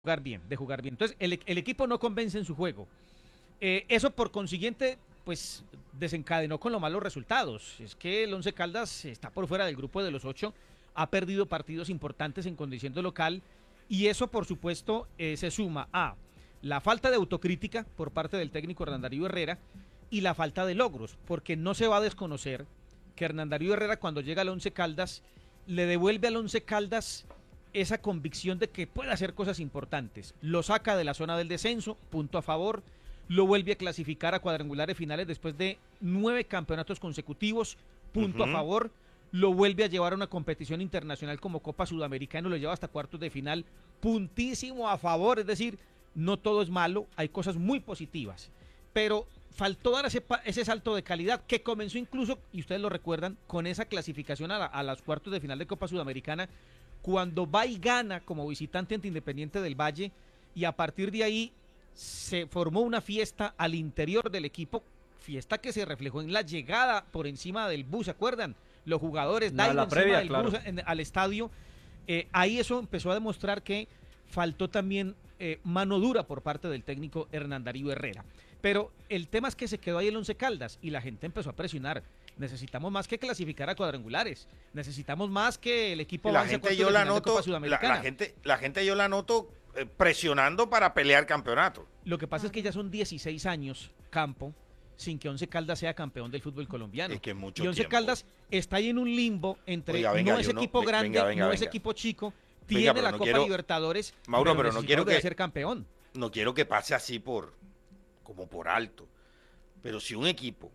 jugar bien, de jugar bien. Entonces, el equipo no convence en su juego. Eso por consiguiente, pues desencadenó con los malos resultados. Es que el Once Caldas está por fuera del grupo de los 8, ha perdido partidos importantes en condición de local y eso por supuesto se suma a la falta de autocrítica por parte del técnico Hernán Darío Herrera y la falta de logros, porque no se va a desconocer que Hernán Darío Herrera cuando llega al Once Caldas le devuelve al Once Caldas esa convicción de que puede hacer cosas importantes. Lo saca de la zona del descenso, punto a favor, lo vuelve a clasificar a cuadrangulares finales después de 9 campeonatos consecutivos, punto a favor, lo vuelve a llevar a una competición internacional como Copa Sudamericana, lo lleva hasta cuartos de final, puntísimo a favor, es decir, no todo es malo, hay cosas muy positivas, pero faltó dar ese salto de calidad que comenzó incluso, y ustedes lo recuerdan, con esa clasificación a los cuartos de final de Copa Sudamericana, cuando va y gana como visitante ante Independiente del Valle, y a partir de ahí se formó una fiesta al interior del equipo, fiesta que se reflejó en la llegada por encima del bus, ¿se acuerdan? Los jugadores la previa, del bus al estadio, ahí eso empezó a demostrar que faltó también mano dura por parte del técnico Hernán Darío Herrera. Pero el tema es que se quedó ahí el Once Caldas y la gente empezó a presionar. Necesitamos más que clasificar a cuadrangulares. Necesitamos más que el equipo avance a cuartos de final de Copa Sudamericana. La gente yo la noto presionando para pelear campeonato. Lo que pasa es que ya son 16 años, Campo, sin que Once Caldas sea campeón del fútbol colombiano. Es que mucho y Once tiempo. Caldas está ahí en un limbo entre no es equipo grande, no es equipo chico, tiene la Copa Libertadores, Mauro, pero no quiero que ser campeón. No quiero que pase así como por alto. Pero si un equipo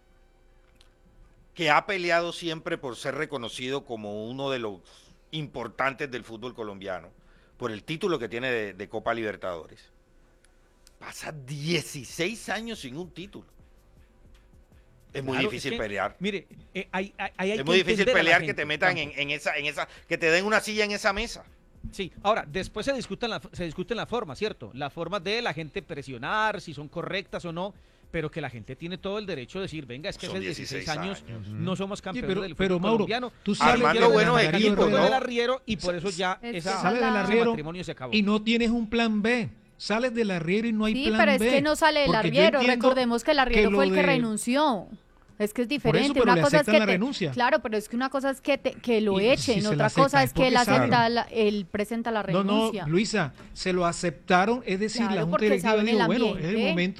que ha peleado siempre por ser reconocido como uno de los importantes del fútbol colombiano, por el título que tiene de Copa Libertadores, pasa 16 años sin un título. Es muy difícil pelear. Mire, es muy difícil pelear que te metan en esa, que te den una silla en esa mesa. Sí, ahora, después se discuten la forma, ¿cierto? La forma de la gente presionar, si son correctas o no, pero que la gente tiene todo el derecho de decir, venga, es que hace 16 años no somos campeones del fútbol colombiano. Tú sales Armando buenos equipos, ¿no? Del arriero y por eso ya sales del arriero matrimonio se acabó. Y no tienes un plan B. Sales del arriero y no hay plan B. Sí, pero es que no sale del arriero. Recordemos que el arriero fue el que renunció. Es que es diferente. Por eso, una cosa es que la renuncia. Claro, pero es que una cosa es que lo echen, si otra cosa es que él presenta la renuncia. No, Luisa, se lo aceptaron, es decir, claro, la Junta Directiva dijo, bueno, es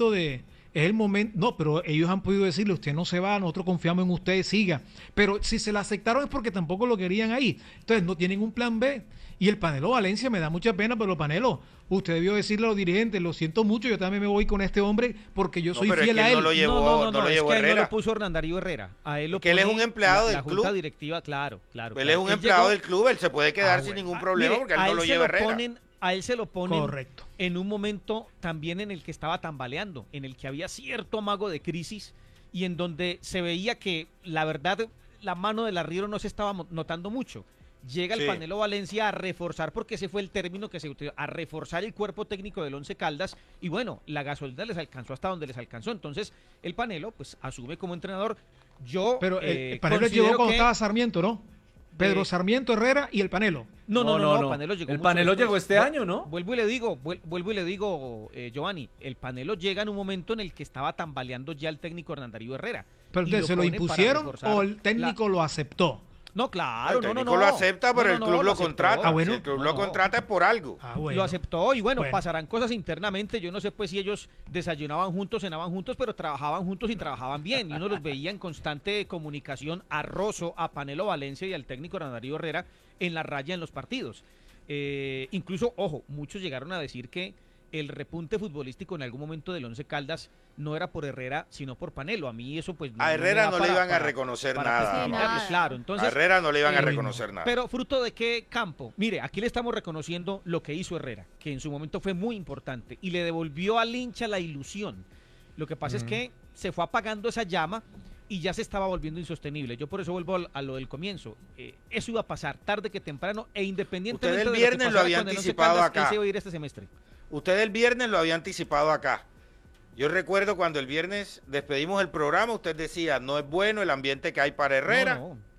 el momento, no, pero ellos han podido decirle, usted no se va, nosotros confiamos en usted, siga. Pero si se la aceptaron es porque tampoco lo querían ahí. Entonces no tienen un plan B. Y el Panelo Valencia me da mucha pena, pero Panelo, usted debió decirle a los dirigentes, lo siento mucho, yo también me voy con este hombre porque yo soy fiel a él. No lo llevó, no lo llevó Herrera. No lo puso Hernán Darío Herrera. A él lo que él es un empleado del club. La Junta Directiva, claro. Él es un empleado del club, él se puede quedar sin ningún problema porque él no lo lleva Herrera. A él se lo ponen correcto en un momento también en el que estaba tambaleando, en el que había cierto amago de crisis y en donde se veía que la verdad la mano del arriero no se estaba notando mucho. Llega el Panelo Valencia a reforzar, porque ese fue el término que se utilizó, a reforzar el cuerpo técnico del Once Caldas, y bueno, la gasolina les alcanzó hasta donde les alcanzó. Entonces, el Panelo, pues, asume como entrenador. Pero el Panelo llegó cuando estaba Sarmiento, ¿no? Pedro Sarmiento Herrera y el Panelo. No. Panelo llegó el Panelo llegó este año, ¿no? Vuelvo y le digo, Giovanni, el Panelo llega en un momento en el que estaba tambaleando ya el técnico Hernán Darío Herrera. ¿Pero entonces se lo impusieron o el técnico lo aceptó? No, claro, el técnico lo acepta, pero el club lo contrata. Bueno, si el club lo contrata es por algo. Lo aceptó y bueno, pasarán cosas internamente. Yo no sé pues si ellos desayunaban juntos, cenaban juntos, pero trabajaban juntos y trabajaban bien. Y uno los veía en constante comunicación a Rosso, a Panelo Valencia y al técnico Hernán Darío Herrera en la raya en los partidos. Incluso, ojo, muchos llegaron a decir que el repunte futbolístico en algún momento del Once Caldas no era por Herrera, sino por Panelo. A mí eso pues... A Herrera no le iban a reconocer nada. Claro, entonces... A Herrera no le iban a reconocer nada. Pero fruto de qué campo. Mire, aquí le estamos reconociendo lo que hizo Herrera, que en su momento fue muy importante y le devolvió al hincha la ilusión. Lo que pasa es que se fue apagando esa llama y ya se estaba volviendo insostenible. Yo por eso vuelvo a lo del comienzo. Eso iba a pasar tarde que temprano e independientemente Usted el viernes lo había anticipado acá. Él se iba a ir este semestre. Usted el viernes lo había anticipado acá. Yo recuerdo cuando el viernes despedimos el programa, usted decía, no es bueno el ambiente que hay para Herrera.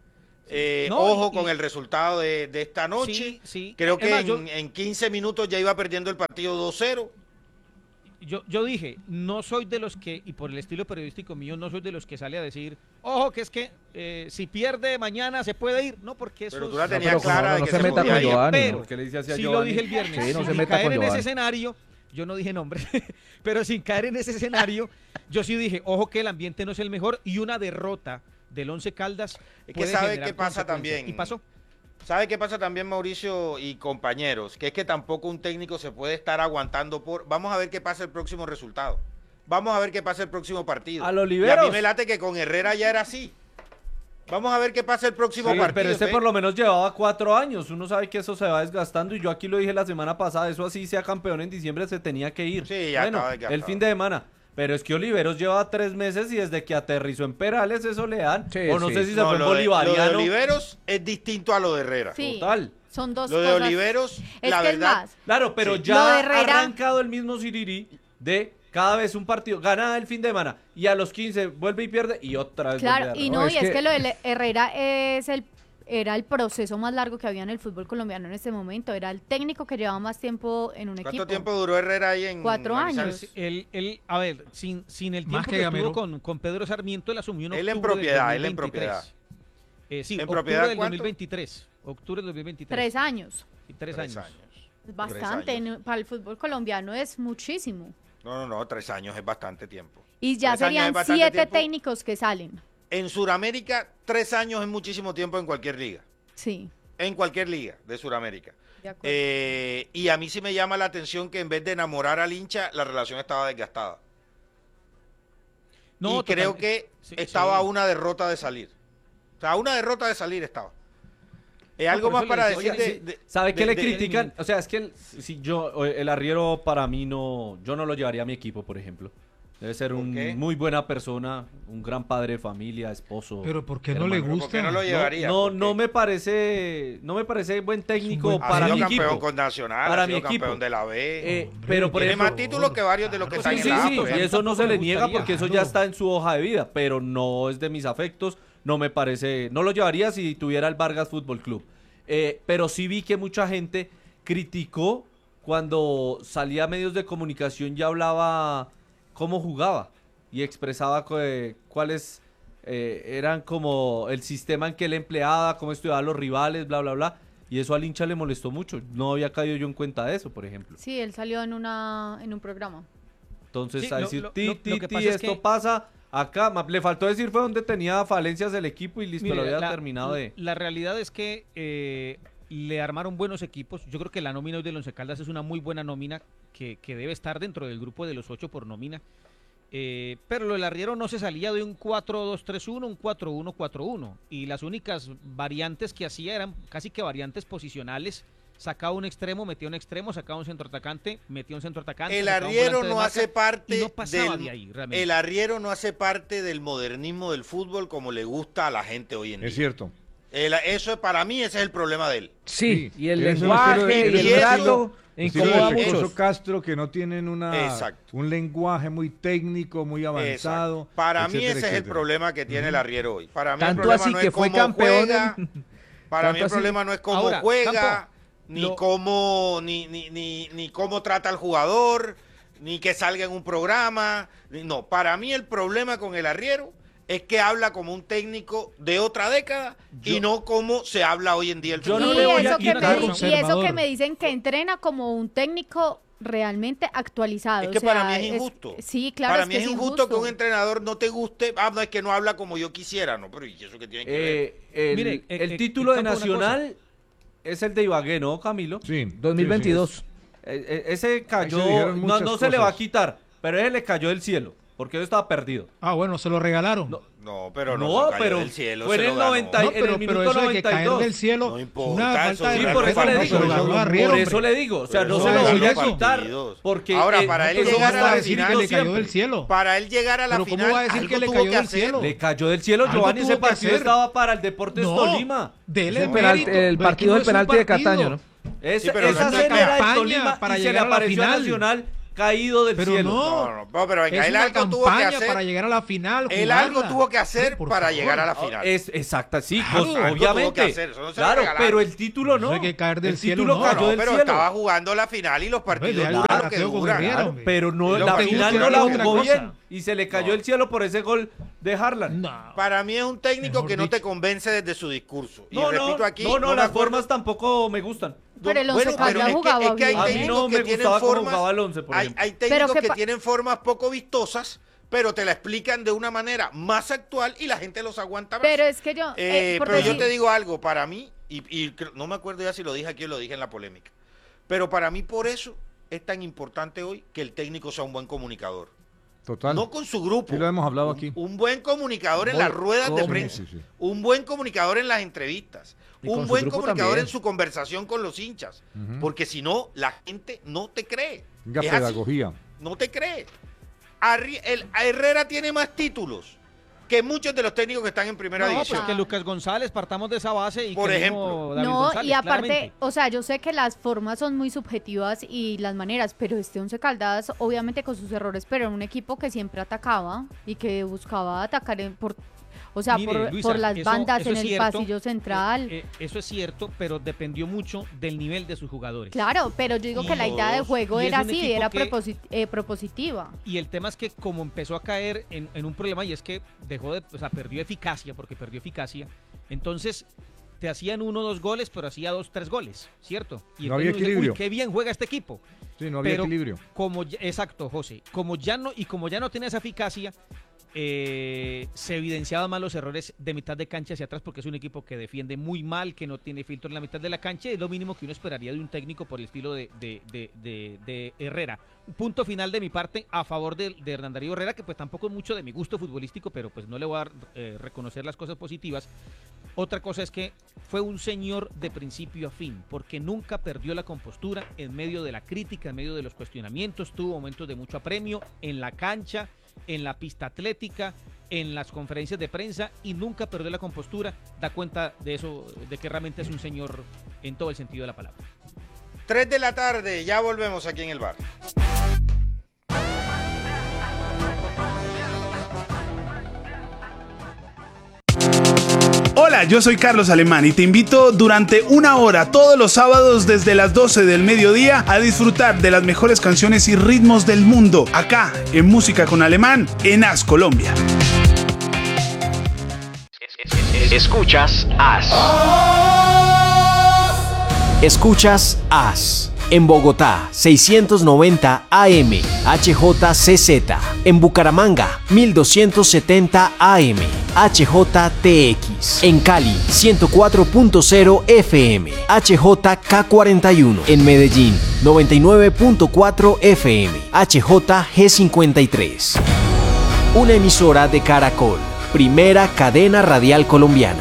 No, ojo con el resultado de esta noche. Sí, sí. Creo que Además, en 15 minutos ya iba perdiendo el partido 2-0. Yo dije, no soy de los que, y por el estilo periodístico mío, no soy de los que sale a decir, ojo, que es que si pierde mañana se puede ir. No, porque eso Pero tú la tenías pero clara de no que se se meta podía con ir. Giovanni, Pero ¿no? ¿Qué le dice así a sí Giovanni? lo dije el viernes, Sí, no se sin meta caer con en ese Giovanni. escenario, yo no dije nombre, pero sin caer en ese escenario, yo sí dije, ojo que el ambiente no es el mejor y una derrota del Once Caldas Es que puede sabe generar qué pasa consecuencias. también. Y pasó. ¿Sabe qué pasa también, Mauricio y compañeros? Que es que tampoco un técnico se puede estar aguantando por... Vamos a ver qué pasa el próximo resultado. Vamos a ver qué pasa el próximo partido. A los Y a Oliveros. mí me late que con Herrera ya era así. Vamos a ver qué pasa el próximo Sí, partido. pero este ¿sí? por lo menos llevaba 4 años. Uno sabe que eso se va desgastando y yo aquí lo dije la semana pasada. Eso así sea campeón en diciembre se tenía que ir. Sí, ya bueno, estaba desgastado. el fin de semana. Pero es que Oliveros lleva 3 meses y desde que aterrizó en Perales eso le dan. Sí, o no sí. sé si se No, fue en lo de bolivariano. Oliveros es distinto a lo de Herrera. Sí, Total. son dos Lo de cosas. Oliveros, Es la que es verdad... más, Claro, pero Sí. ya Lo de ha Herrera- arrancado el mismo Siriri de cada vez un partido. Gana el fin de semana y a los 15 vuelve y pierde y otra vez claro, vuelve a y arrancar. no, No, y es es que que- lo de Herrera era el proceso más largo que había en el fútbol colombiano en ese momento. Era el técnico que llevaba más tiempo en un equipo. ¿Cuánto tiempo duró Herrera ahí en 4 Manizales? años. Él, a ver, sin el Más tiempo que que Gamero. estuvo con Pedro Sarmiento, él asumió en Él en octubre propiedad, del él en 2023. propiedad. Sí, ¿En octubre propiedad del cuánto? 2023. Octubre del 2023. 3 años. Y 3 3 años. años. Es bastante. 3 años. Para el fútbol colombiano es muchísimo. No, 3 años es bastante tiempo. Y ya 3 años serían es bastante 7 tiempo. técnicos que salen. En Sudamérica, 3 años es muchísimo tiempo en cualquier liga. Sí, En cualquier liga de Sudamérica. de acuerdo. Y a mí sí me llama la atención que en vez de enamorar al hincha, la relación estaba desgastada. No, y creo total- que sí, estaba sí. a una derrota de salir. O sea, a una derrota de salir estaba. Algo por más eso para le decir decía, de... ¿Sabe qué de- le de- critican? O sea, es que el arriero para mí no, yo no lo llevaría a mi equipo, por ejemplo. Debe ser ¿Por qué? muy buena persona, un gran padre de familia, esposo. Pero ¿por qué no le hermano. ¿Por qué gusta? no lo llevaría? No, ¿Por qué? no me parece buen técnico buen- Ha para sido mi campeón equipo. con Nacional, Para ha sido mi equipo. campeón de la B. Pero por Tiene ejemplo, más títulos que varios de los que Claro, están sí, en sí, la sí, A, pues. y eso no se le niega porque eso ya claro. está en su hoja de vida, pero no es de mis afectos, no me parece, no lo llevaría si tuviera el Vargas Fútbol Club. Pero sí vi que mucha gente criticó cuando salía a medios de comunicación y hablaba cómo jugaba y expresaba cuáles eran como el sistema en que él empleaba, cómo estudiaba a los rivales, bla, bla, bla. Y eso al hincha le molestó mucho. No había caído yo en cuenta de eso, por ejemplo. Sí, él salió en un programa. Entonces, Sí, a lo- decir, lo- ti, lo ti, que ti, pasa es esto que- pasa acá. Le faltó decir fue donde tenía falencias el equipo y listo, Mire, lo había la- terminado de... La realidad es que le armaron buenos equipos. Yo creo que la nómina hoy del Once Caldas es una muy buena nómina que debe estar dentro del grupo de los 8 por nómina. Pero lo del arriero no se salía de un 4-2-3-1, un 4-1-4-1. Y las únicas variantes que hacía eran casi que variantes posicionales. Sacaba un extremo, metía un extremo, sacaba un centroatacante, metía un centroatacante. El sacaba un arriero volante de no marca, hace parte y no pasaba del, de ahí, realmente. el arriero no hace parte del modernismo del fútbol como le gusta a la gente hoy en día. Es cierto. Eso para mí ese es el problema de él. Sí, y el es un lenguaje estilo- y es el un trato estilo- estilo incomoda del a Coso muchos. Castro, que no tienen Exacto. un lenguaje muy técnico, muy avanzado. Exacto. Para mí etcétera, ese es el etcétera. problema que tiene el arriero hoy. Para mí Tanto el problema así no que es fue cómo campeón juega. Para mí el tanto así- problema no es cómo Ahora, juega, Campo, ni lo- cómo ni cómo trata al jugador, ni que salga en un programa. No, para mí el problema con el arriero es que habla como un técnico de otra década y no como se habla hoy en día el Yo fútbol. no y, le voy a eso que quitar me, y eso que conservador. me dicen que entrena como un técnico realmente actualizado. Es que o sea, para mí es injusto. Sí, claro, Para es mí que es injusto que un entrenador no te guste. No, es que no habla como yo quisiera, no, pero ¿y eso qué tiene que ver? El, Mire, el título de Campo, una Nacional es el de Ibagué, ¿no, Camilo? Sí, 2022. sí, Ese cayó, Ahí se dijeron no muchas se le va a cosas. quitar, pero ese le cayó del cielo, porque él estaba perdido. Ah, bueno, se lo regalaron. No, No, pero no, No, cayó pero del cielo, fue se en lo el ganó. 90 No, en el minuto eso de que caer 92. del cielo No es importa, una eso falta de es Sí, una por eso le falta, digo, pero ganó eso- Arriero, por hombre. eso le digo, o sea, Pero no eso se lo ganó voy a partidos. quitar, porque Ahora, para él nosotros llegar vamos a la decir final, que le le cayó siempre. del cielo. Para él llegar a la Pero ¿cómo final, va a decir algo que le tuvo cayó que del hacer. cielo? Le cayó del cielo, Algo Giovanni, tuvo ese que partido hacer. estaba para el Deportes Tolima. Dele El penalti- mérito, el pero partido es del que no es un penalti de partido. Cataño, ¿no? Sí, pero Esa no es cena era de campaña Tolima para y se le llegar a la apareció a final. Nacional caído del Pero cielo. No, pero venga, es él una algo tuvo que campaña hacer. para llegar a la final. Él jugarla. algo tuvo que hacer Por para favor. llegar a la final. Es exacta, sí, Claro, cos- algo tuvo obviamente. que hacer, eso no se lo Claro, regalaron. pero el título no. Eso hay que caer del el cielo, título no. cayó No, del pero cielo. estaba jugando la final y los partidos Hombre, duran deja el lo que rateo con duran. Guerrero, Claro, hombre. pero no, Lo la que final gusta no la es otra jugó cosa. bien y se le cayó No. el cielo por ese gol de Harlan. No. Para mí es un técnico Mejor que no dicho. te convence desde su discurso. Y No, repito no, aquí, no, me las acuerdo- formas tampoco me gustan. Pero el Once Bueno, Caldas pero jugaba es que hay bien. A mí técnicos no que me tienen gustaba cómo formas, jugaba el Once, por ejemplo. hay técnicos Pero que que tienen formas poco vistosas, pero te la explican de una manera más actual y la gente los aguanta más. Pero es que yo... por Pero yo decir- te digo algo, para mí, no me acuerdo ya si lo dije aquí o lo dije en la polémica, pero para mí por eso es tan importante hoy que el técnico sea un buen comunicador. Total. No con su grupo. Sí lo hemos hablado aquí. Un buen comunicador en las ruedas de Sí, prensa. sí, sí. Un buen comunicador en las entrevistas. Y con Un su buen grupo comunicador también. en su conversación con los hinchas. Ujú. Porque si no, la gente no te cree. Venga, Es así, pedagogía. no te cree. Herrera tiene más títulos que muchos de los técnicos que están en primera No, división. pues que Lucas González, partamos de esa base y Por que ejemplo. mismo David No, González, y aparte, claramente. o sea, yo sé que las formas son muy subjetivas y las maneras, pero este Once Caldas, obviamente con sus errores, pero era un equipo que siempre atacaba y que buscaba atacar o sea, Mire, Luisa, por las eso- bandas eso en es el cierto, pasillo central. Eso es cierto, pero dependió mucho del nivel de sus jugadores. Claro, pero yo digo que la idea de juego Y es era un así, equipo era que- propositiva. Y el tema es que como empezó a caer en un problema y es que perdió eficacia, porque perdió eficacia, entonces te hacían 1 o 2 goles, pero hacía 2 o 3 goles, ¿cierto? Y No el había técnico dice, equilibrio. "Uy, qué bien juega este equipo". Sí, no había Pero equilibrio. Exacto, José. Como ya no tiene esa eficacia, se evidenciaban más los errores de mitad de cancha hacia atrás porque es un equipo que defiende muy mal, que no tiene filtro en la mitad de la cancha y es lo mínimo que uno esperaría de un técnico por el estilo de Herrera. Punto final de mi parte a favor de Hernán Darío Herrera, que pues tampoco es mucho de mi gusto futbolístico, pero pues no le voy a reconocer las cosas positivas. Otra cosa es que fue un señor de principio a fin, porque nunca perdió la compostura en medio de la crítica, en medio de los cuestionamientos, tuvo momentos de mucho apremio en la cancha, en la pista atlética, en las conferencias de prensa y nunca perdió la compostura. Da cuenta de eso, de que realmente es un señor en todo el sentido de la palabra. 3 de la tarde, ya volvemos aquí en el bar. Hola, yo soy Carlos Alemán y te invito durante 1 hora todos los sábados desde las 12 del mediodía a disfrutar de las mejores canciones y ritmos del mundo, acá en Música con Alemán, en AS Colombia. Escuchas AS. Escuchas AS. En Bogotá, 690 AM, HJCZ. En Bucaramanga, 1270 AM, HJTX. En Cali, 104.0 FM, HJK41. En Medellín, 99.4 FM, HJG53. Una emisora de Caracol, primera cadena radial colombiana.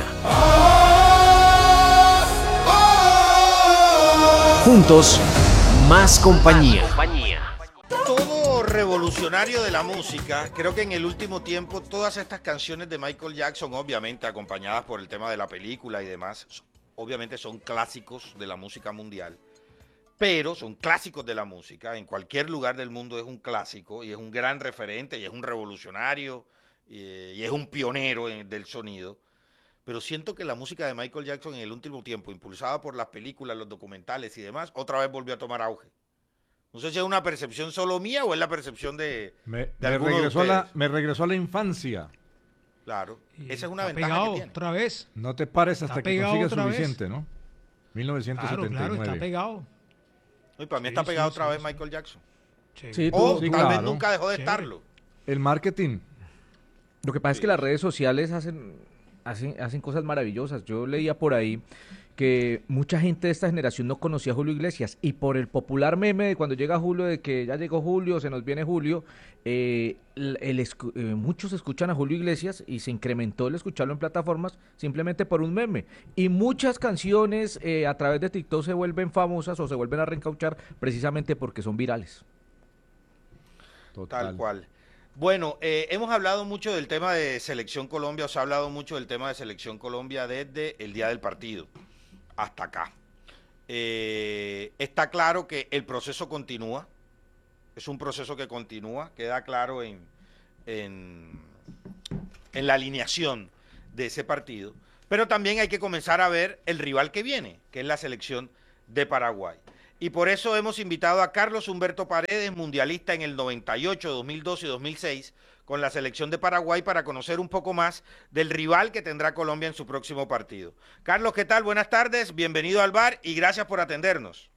Juntos, más compañía. Todo revolucionario de la música, creo que en el último tiempo todas estas canciones de Michael Jackson, obviamente acompañadas por el tema de la película y demás, obviamente son clásicos de la música mundial, pero son clásicos de la música, en cualquier lugar del mundo es un clásico y es un gran referente y es un revolucionario y es un pionero del sonido. Pero siento que la música de Michael Jackson en el último tiempo, impulsada por las películas, los documentales y demás, otra vez volvió a tomar auge. No sé si es una percepción solo mía o es la percepción de alguno de ustedes. Me regresó a la infancia. Claro, Y esa es una está ventaja pegado que tiene. otra vez. No te pares hasta Está que pegado consigas otra vez. suficiente, ¿no? Claro, 1979. claro, está pegado. Y para mí Sí, está pegado sí, otra sí, vez sí. Michael Jackson. Sí, O sí, tal vez claro. nunca dejó de Chévere. estarlo. El marketing. Lo que pasa es que las redes sociales hacen cosas maravillosas. Yo leía por ahí que mucha gente de esta generación no conocía a Julio Iglesias y por el popular meme de cuando llega Julio, de que ya llegó Julio, se nos viene Julio, muchos escuchan a Julio Iglesias y se incrementó el escucharlo en plataformas simplemente por un meme. Y muchas canciones a través de TikTok se vuelven famosas o se vuelven a reencauchar precisamente porque son virales. Total. Tal cual. Bueno, hemos hablado mucho del tema de Selección Colombia, o se ha hablado mucho del tema de Selección Colombia desde el día del partido hasta acá. Está claro que el proceso continúa. es un proceso que continúa, queda claro en la alineación de ese partido, pero también hay que comenzar a ver el rival que viene, que es la selección de Paraguay. Y por eso hemos invitado a Carlos Humberto Paredes, mundialista en el 98, 2002 y 2006, con la selección de Paraguay, para conocer un poco más del rival que tendrá Colombia en su próximo partido. Carlos, ¿qué tal? Buenas tardes, bienvenido al bar y gracias por atendernos.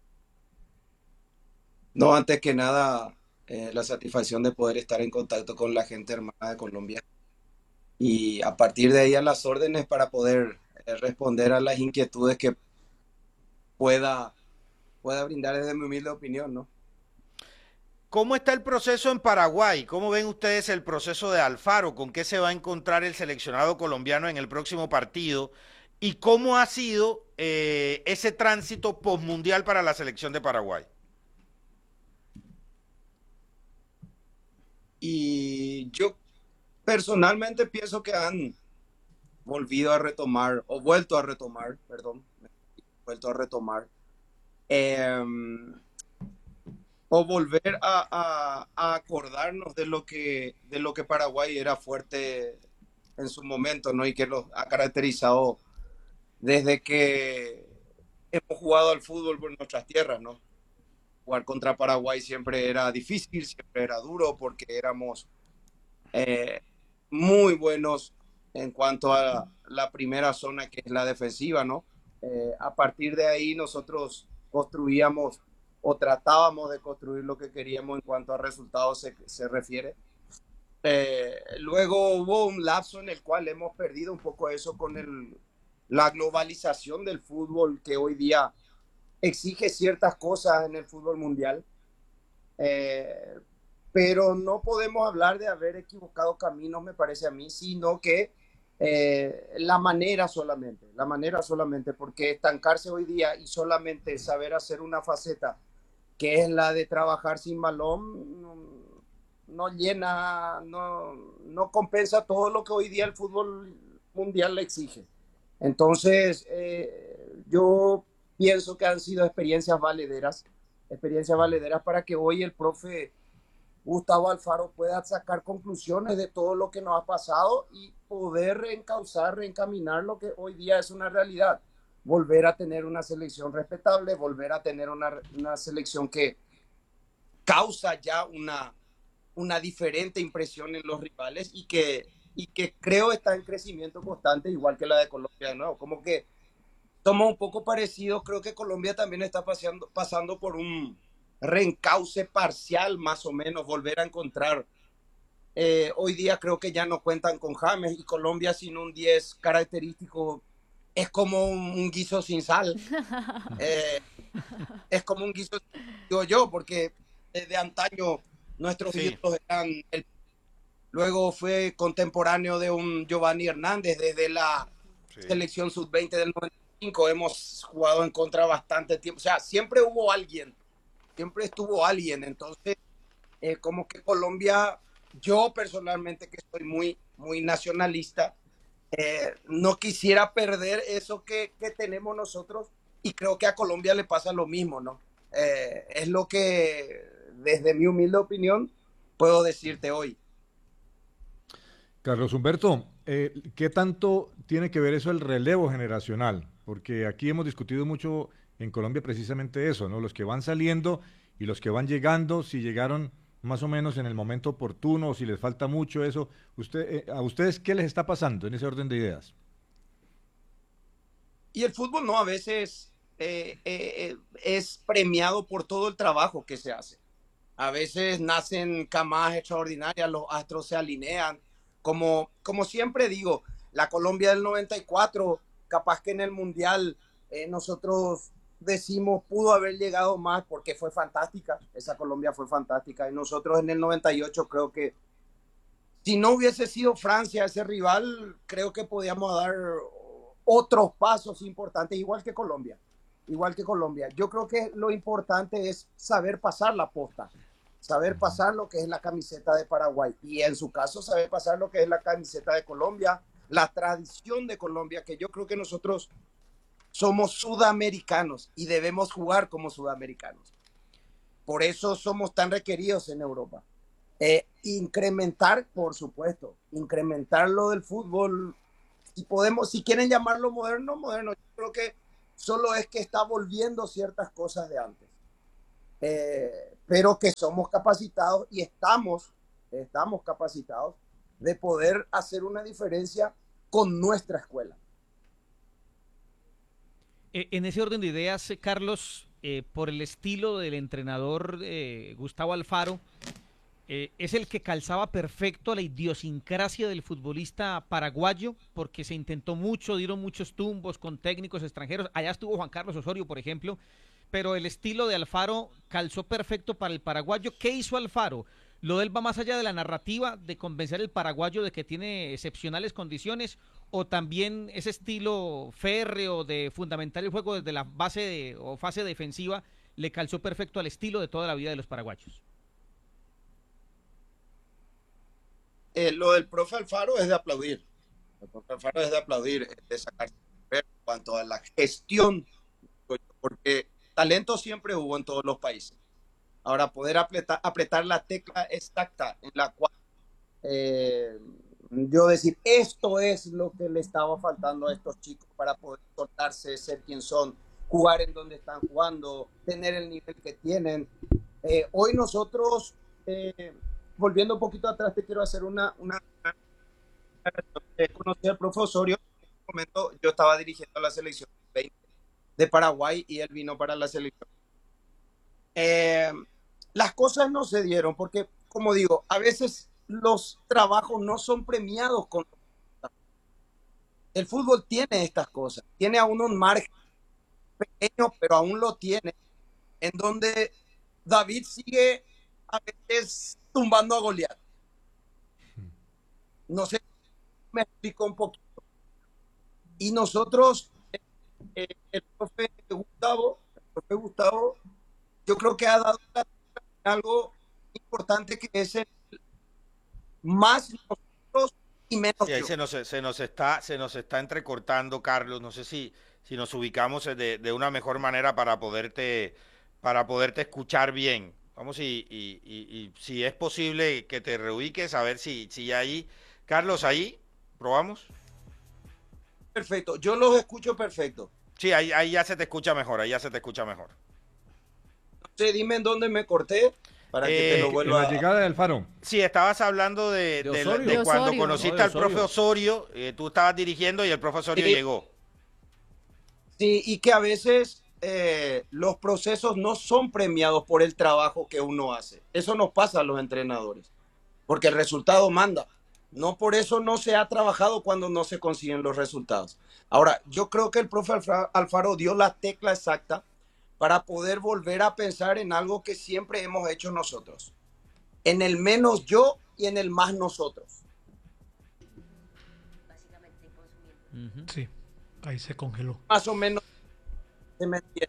No, antes que nada, la satisfacción de poder estar en contacto con la gente hermana de Colombia y a partir de ahí a las órdenes para poder responder a las inquietudes que pueda brindar desde mi humilde opinión, ¿no? ¿Cómo está el proceso en Paraguay? ¿Cómo ven ustedes el proceso de Alfaro? ¿Con qué se va a encontrar el seleccionado colombiano en el próximo partido? ¿Y cómo ha sido ese tránsito postmundial para la selección de Paraguay? Y yo personalmente pienso que han vuelto a retomar, o volver a acordarnos de lo que Paraguay era fuerte en su momento, ¿no? Y que los ha caracterizado desde que hemos jugado al fútbol por nuestras tierras, ¿no? Jugar contra Paraguay siempre era difícil, siempre era duro, porque éramos muy buenos en cuanto a la primera zona, que es la defensiva, ¿no? A partir de ahí nosotros construíamos o tratábamos de construir lo que queríamos en cuanto a resultados se refiere. Luego hubo un lapso en el cual hemos perdido un poco eso con la globalización del fútbol, que hoy día exige ciertas cosas en el fútbol mundial, pero no podemos hablar de haber equivocado caminos, me parece a mí, sino que la manera solamente, porque estancarse hoy día y solamente saber hacer una faceta que es la de trabajar sin balón, no llena, no compensa todo lo que hoy día el fútbol mundial le exige. Entonces, yo pienso que han sido experiencias valederas para que hoy el profe Gustavo Alfaro pueda sacar conclusiones de todo lo que nos ha pasado y poder reencaminar lo que hoy día es una realidad. Volver a tener una selección respetable, volver a tener una selección que causa ya una diferente impresión en los rivales y que creo está en crecimiento constante, igual que la de Colombia de nuevo. Como que somos un poco parecidos, creo que Colombia también está pasando por un reencauce parcial, más o menos, volver a encontrar. Hoy día creo que ya no cuentan con James, y Colombia sin un 10 característico es como un guiso sin sal. Es como un guiso, digo yo, porque de antaño nuestros ídolos eran luego fue contemporáneo de un Giovanni Hernández desde la selección sub-20 del 95. Hemos jugado en contra bastante tiempo, o sea, siempre estuvo alguien. Entonces, como que Colombia, yo personalmente, que soy muy, muy nacionalista, no quisiera perder eso que tenemos nosotros, y creo que a Colombia le pasa lo mismo, ¿no? Es lo que, desde mi humilde opinión, puedo decirte hoy. Carlos Humberto, ¿qué tanto tiene que ver eso el relevo generacional? Porque aquí hemos discutido mucho en Colombia precisamente eso, ¿no? Los que van saliendo y los que van llegando, si llegaron más o menos en el momento oportuno, o si les falta mucho eso. ¿A ustedes qué les está pasando en ese orden de ideas? Y el fútbol, ¿no? A veces es premiado por todo el trabajo que se hace. A veces nacen camadas extraordinarias, los astros se alinean. Como siempre digo, la Colombia del 94, capaz que en el Mundial nosotros decimos pudo haber llegado más porque fue fantástica, esa Colombia fue fantástica, y nosotros en el 98 creo que si no hubiese sido Francia ese rival, creo que podíamos dar otros pasos importantes, igual que Colombia. Yo creo que lo importante es saber pasar la posta, saber pasar lo que es la camiseta de Paraguay, y en su caso saber pasar lo que es la camiseta de Colombia, la tradición de Colombia, que yo creo que nosotros somos sudamericanos y debemos jugar como sudamericanos. Por eso somos tan requeridos en Europa. Incrementar, por supuesto, incrementar lo del fútbol. Si podemos, si quieren llamarlo moderno, moderno. Yo creo que solo es que está volviendo ciertas cosas de antes. Pero que somos capacitados y estamos capacitados de poder hacer una diferencia con nuestra escuela. En ese orden de ideas, Carlos, por el estilo del entrenador Gustavo Alfaro, es el que calzaba perfecto a la idiosincrasia del futbolista paraguayo, porque se intentó mucho, dieron muchos tumbos con técnicos extranjeros. Allá estuvo Juan Carlos Osorio, por ejemplo, pero el estilo de Alfaro calzó perfecto para el paraguayo. ¿Qué hizo Alfaro? ¿Lo de él va más allá de la narrativa de convencer al paraguayo de que tiene excepcionales condiciones, o también ese estilo férreo de fundamentar el juego desde la base o fase defensiva le calzó perfecto al estilo de toda la vida de los paraguayos? Lo del profe Alfaro es de aplaudir. El profe Alfaro es de aplaudir, es de sacarse en cuanto a la gestión, porque talento siempre hubo en todos los países. Ahora, poder apretar la tecla exacta en la cual yo decir, esto es lo que le estaba faltando a estos chicos para poder soltarse, ser quien son, jugar en donde están jugando, tener el nivel que tienen. Hoy nosotros, volviendo un poquito atrás, te quiero hacer una conocí al profe Osorio. En ese momento yo estaba dirigiendo la selección 20 de Paraguay y él vino para la selección. Las cosas no se dieron porque, como digo, a veces los trabajos no son premiados con... El fútbol tiene estas cosas, tiene aún un margen pequeño, pero aún lo tiene, en donde David sigue a veces tumbando a Goliat. No sé, me explico un poquito. Y nosotros, el profe Gustavo, yo creo que ha dado algo importante, que es el más nosotros y menos Sí, ahí yo. se nos está entrecortando, Carlos. No sé si nos ubicamos de una mejor manera para poderte escuchar bien. Vamos, y si es posible que te reubiques, a ver si ahí. Carlos, ahí, probamos. Perfecto, yo los escucho perfecto. Sí, ahí ya se te escucha mejor, ahí ya se te escucha mejor. No sé, dime en dónde me corté para que te lo En vuelva la llegada de Alfaro. Sí, estabas hablando de Osorio. cuando Osorio. conociste No, de al profe Osorio. Osorio, tú estabas dirigiendo y el profe Osorio Sí. llegó. Sí, y que a veces los procesos no son premiados por el trabajo que uno hace. Eso nos pasa a los entrenadores, porque el resultado manda. No por eso no se ha trabajado cuando no se consiguen los resultados. Ahora, yo creo que el profe Alfaro dio la tecla exacta para poder volver a pensar en algo que siempre hemos hecho nosotros. En el menos yo y en el más nosotros. Sí, ahí se congeló. Más o menos se me entiende.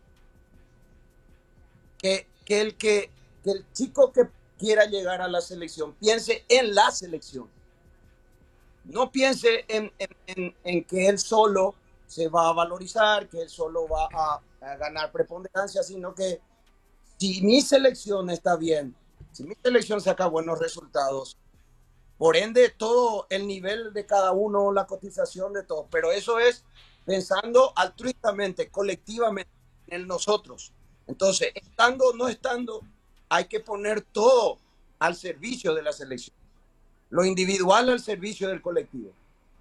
Que el chico que quiera llegar a la selección piense en la selección. No piense en que él solo se va a valorizar, que él solo va a ganar preponderancia, sino que si mi selección está bien, si mi selección saca buenos resultados, por ende todo el nivel de cada uno, la cotización de todos, pero eso es pensando altruistamente, colectivamente, en nosotros. Entonces, estando o no estando, hay que poner todo al servicio de la selección. Lo individual al servicio del colectivo.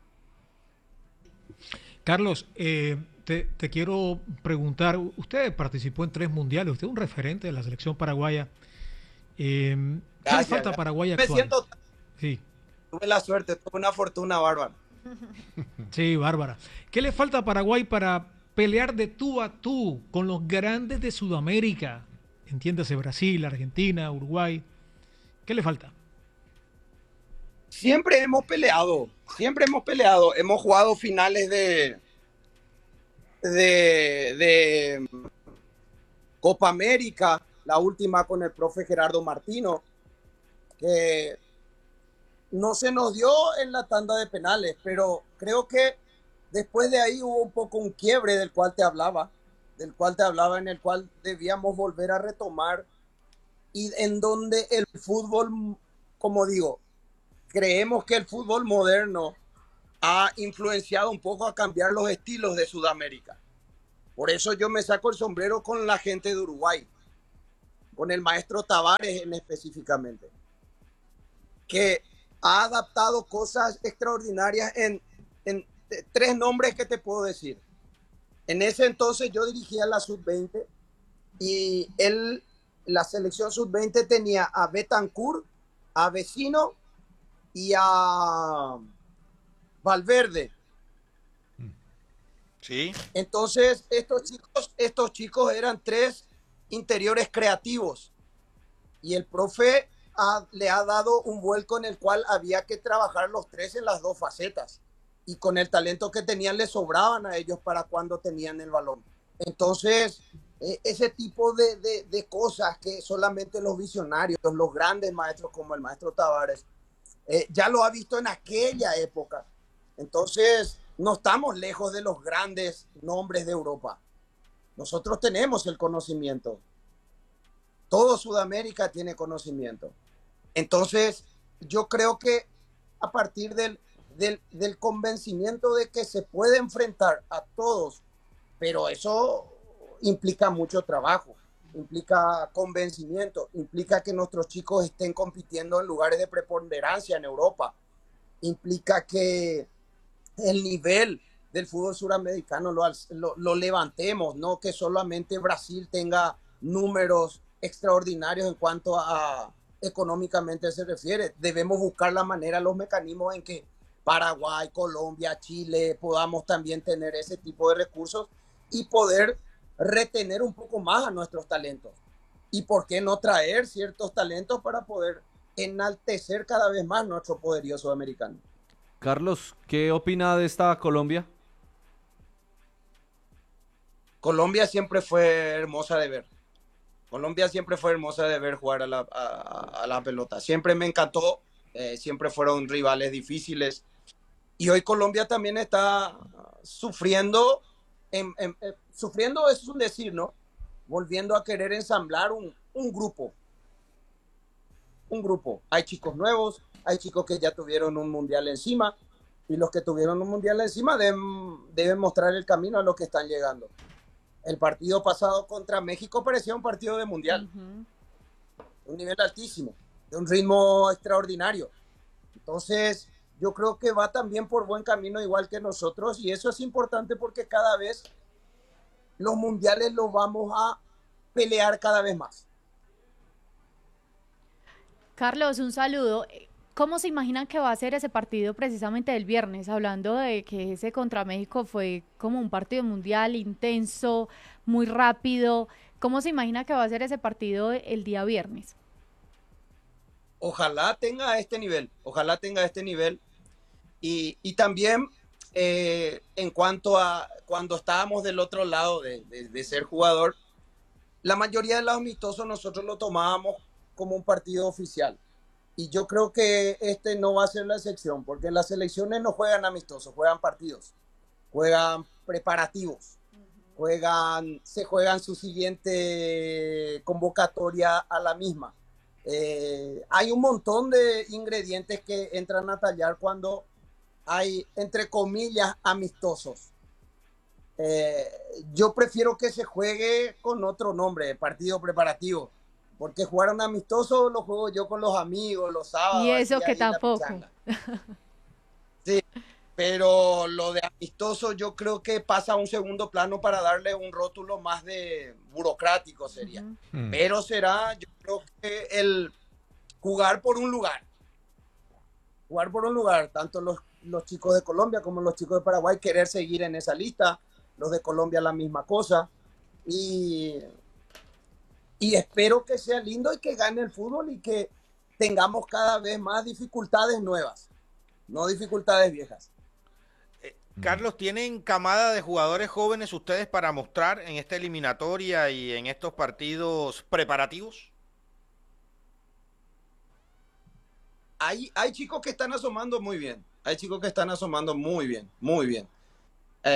Carlos, te quiero preguntar, usted participó en 3 mundiales, usted es un referente de la selección paraguaya. ¿Qué le falta a Paraguay actual? Me siento... Sí. Tuve la suerte, tuve una fortuna bárbara. Sí, bárbara. ¿Qué le falta a Paraguay para pelear de tú a tú con los grandes de Sudamérica? Entiéndase, Brasil, Argentina, Uruguay. ¿Qué le falta? Siempre hemos peleado, hemos jugado finales de Copa América, la última con el profe Gerardo Martino, que no se nos dio en la tanda de penales, pero creo que después de ahí hubo un poco un quiebre del cual te hablaba, en el cual debíamos volver a retomar y en donde el fútbol, como digo, creemos que el fútbol moderno ha influenciado un poco a cambiar los estilos de Sudamérica. Por eso yo me saco el sombrero con la gente de Uruguay, con el maestro Tavares específicamente, que ha adaptado cosas extraordinarias en 3 nombres que te puedo decir. En ese entonces yo dirigía la sub-20 y la selección sub-20 tenía a Betancur, a Vecino y a Valverde. Sí. Entonces estos chicos eran 3 interiores creativos y el profe le ha dado un vuelco en el cual había que trabajar los 3 en las 2 facetas y con el talento que tenían le sobraban a ellos para cuando tenían el balón. Entonces ese tipo de cosas que solamente los visionarios, los grandes maestros como el maestro Tavares ya lo ha visto en aquella época. Entonces no estamos lejos de los grandes nombres de Europa. Nosotros tenemos el conocimiento. Todo Sudamérica tiene conocimiento. Entonces, yo creo que a partir del convencimiento de que se puede enfrentar a todos, pero eso implica mucho trabajo, implica convencimiento, implica que nuestros chicos estén compitiendo en lugares de preponderancia en Europa, implica que el nivel del fútbol suramericano lo levantemos, no que solamente Brasil tenga números extraordinarios en cuanto a económicamente se refiere. Debemos buscar la manera, los mecanismos en que Paraguay, Colombia, Chile podamos también tener ese tipo de recursos y poder retener un poco más a nuestros talentos. Y por qué no traer ciertos talentos para poder enaltecer cada vez más nuestro poderío sudamericano. Carlos, ¿qué opina de esta Colombia? Colombia siempre fue hermosa de ver. Colombia siempre fue hermosa de ver jugar a la pelota. Siempre me encantó. Siempre fueron rivales difíciles. Y hoy Colombia también está sufriendo. Sufriendo es un decir, ¿no? Volviendo a querer ensamblar un grupo. Un grupo. Hay chicos nuevos, hay chicos que ya tuvieron un mundial encima. Y los que tuvieron un mundial encima deben mostrar el camino a los que están llegando. El partido pasado contra México parecía un partido de mundial. Un nivel altísimo, de un ritmo extraordinario. Entonces, yo creo que va también por buen camino igual que nosotros y eso es importante porque cada vez los mundiales los vamos a pelear cada vez más. Carlos, un saludo. ¿Cómo se imaginan que va a ser ese partido precisamente del viernes? Hablando de que ese contra México fue como un partido mundial intenso, muy rápido. ¿Cómo se imagina que va a ser ese partido el día viernes? Ojalá tenga este nivel, y también en cuanto a cuando estábamos del otro lado de ser jugador, la mayoría de los amistosos nosotros lo tomábamos como un partido oficial. Y yo creo que este no va a ser la excepción, porque las selecciones no juegan amistosos, juegan partidos, juegan preparativos, se juegan su siguiente convocatoria a la misma. Hay un montón de ingredientes que entran a tallar cuando hay, entre comillas, amistosos. Yo prefiero que se juegue con otro nombre, partido preparativo. Porque jugar un amistoso lo juego yo con los amigos, los sábados. Y eso que tampoco. Sí, pero lo de amistoso yo creo que pasa a un segundo plano para darle un rótulo más de burocrático sería. Pero será, yo creo que el jugar por un lugar. Jugar por un lugar, tanto los chicos de Colombia como los chicos de Paraguay querer seguir en esa lista, los de Colombia la misma cosa. Y espero que sea lindo y que gane el fútbol y que tengamos cada vez más dificultades nuevas, no dificultades viejas. Carlos, ¿tienen camada de jugadores jóvenes ustedes para mostrar en esta eliminatoria y en estos partidos preparativos? Hay chicos que están asomando muy bien. Muy bien.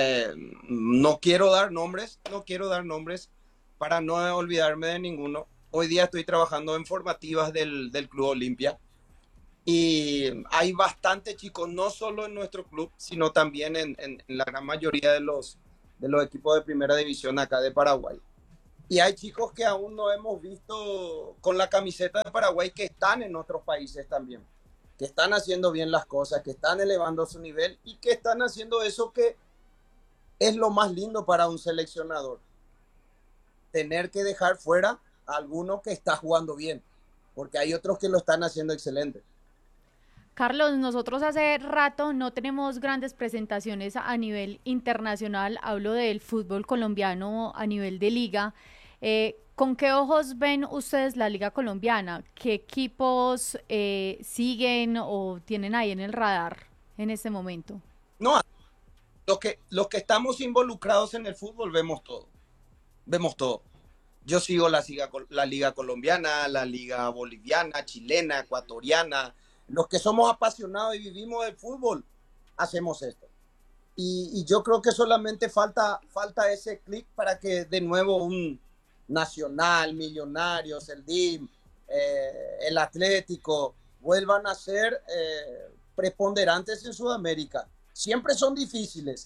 No quiero dar nombres para no olvidarme de ninguno, Hoy día estoy trabajando en formativas del Club Olimpia y hay bastantes chicos, no solo en nuestro club, sino también en la gran mayoría de los equipos de primera división acá de Paraguay. Y hay chicos que aún no hemos visto con la camiseta de Paraguay que están en otros países también, que están haciendo bien las cosas, que están elevando su nivel y que están haciendo eso que es lo más lindo para un seleccionador. Tener que dejar fuera a alguno que está jugando bien, porque hay otros que lo están haciendo excelente. Carlos, nosotros hace rato no tenemos grandes presentaciones a nivel internacional, hablo del fútbol colombiano a nivel de liga. ¿Con qué ojos ven ustedes la liga colombiana? ¿Qué equipos siguen o tienen ahí en el radar en este momento? No, los que estamos involucrados en el fútbol vemos todo. Vemos todo. Yo sigo la liga colombiana, la liga boliviana, chilena, ecuatoriana. Los que somos apasionados y vivimos del fútbol, hacemos esto. Y yo creo que solamente falta ese clic para que de nuevo un Nacional, Millonarios, el DIM, el Atlético, vuelvan a ser preponderantes en Sudamérica. Siempre son difíciles.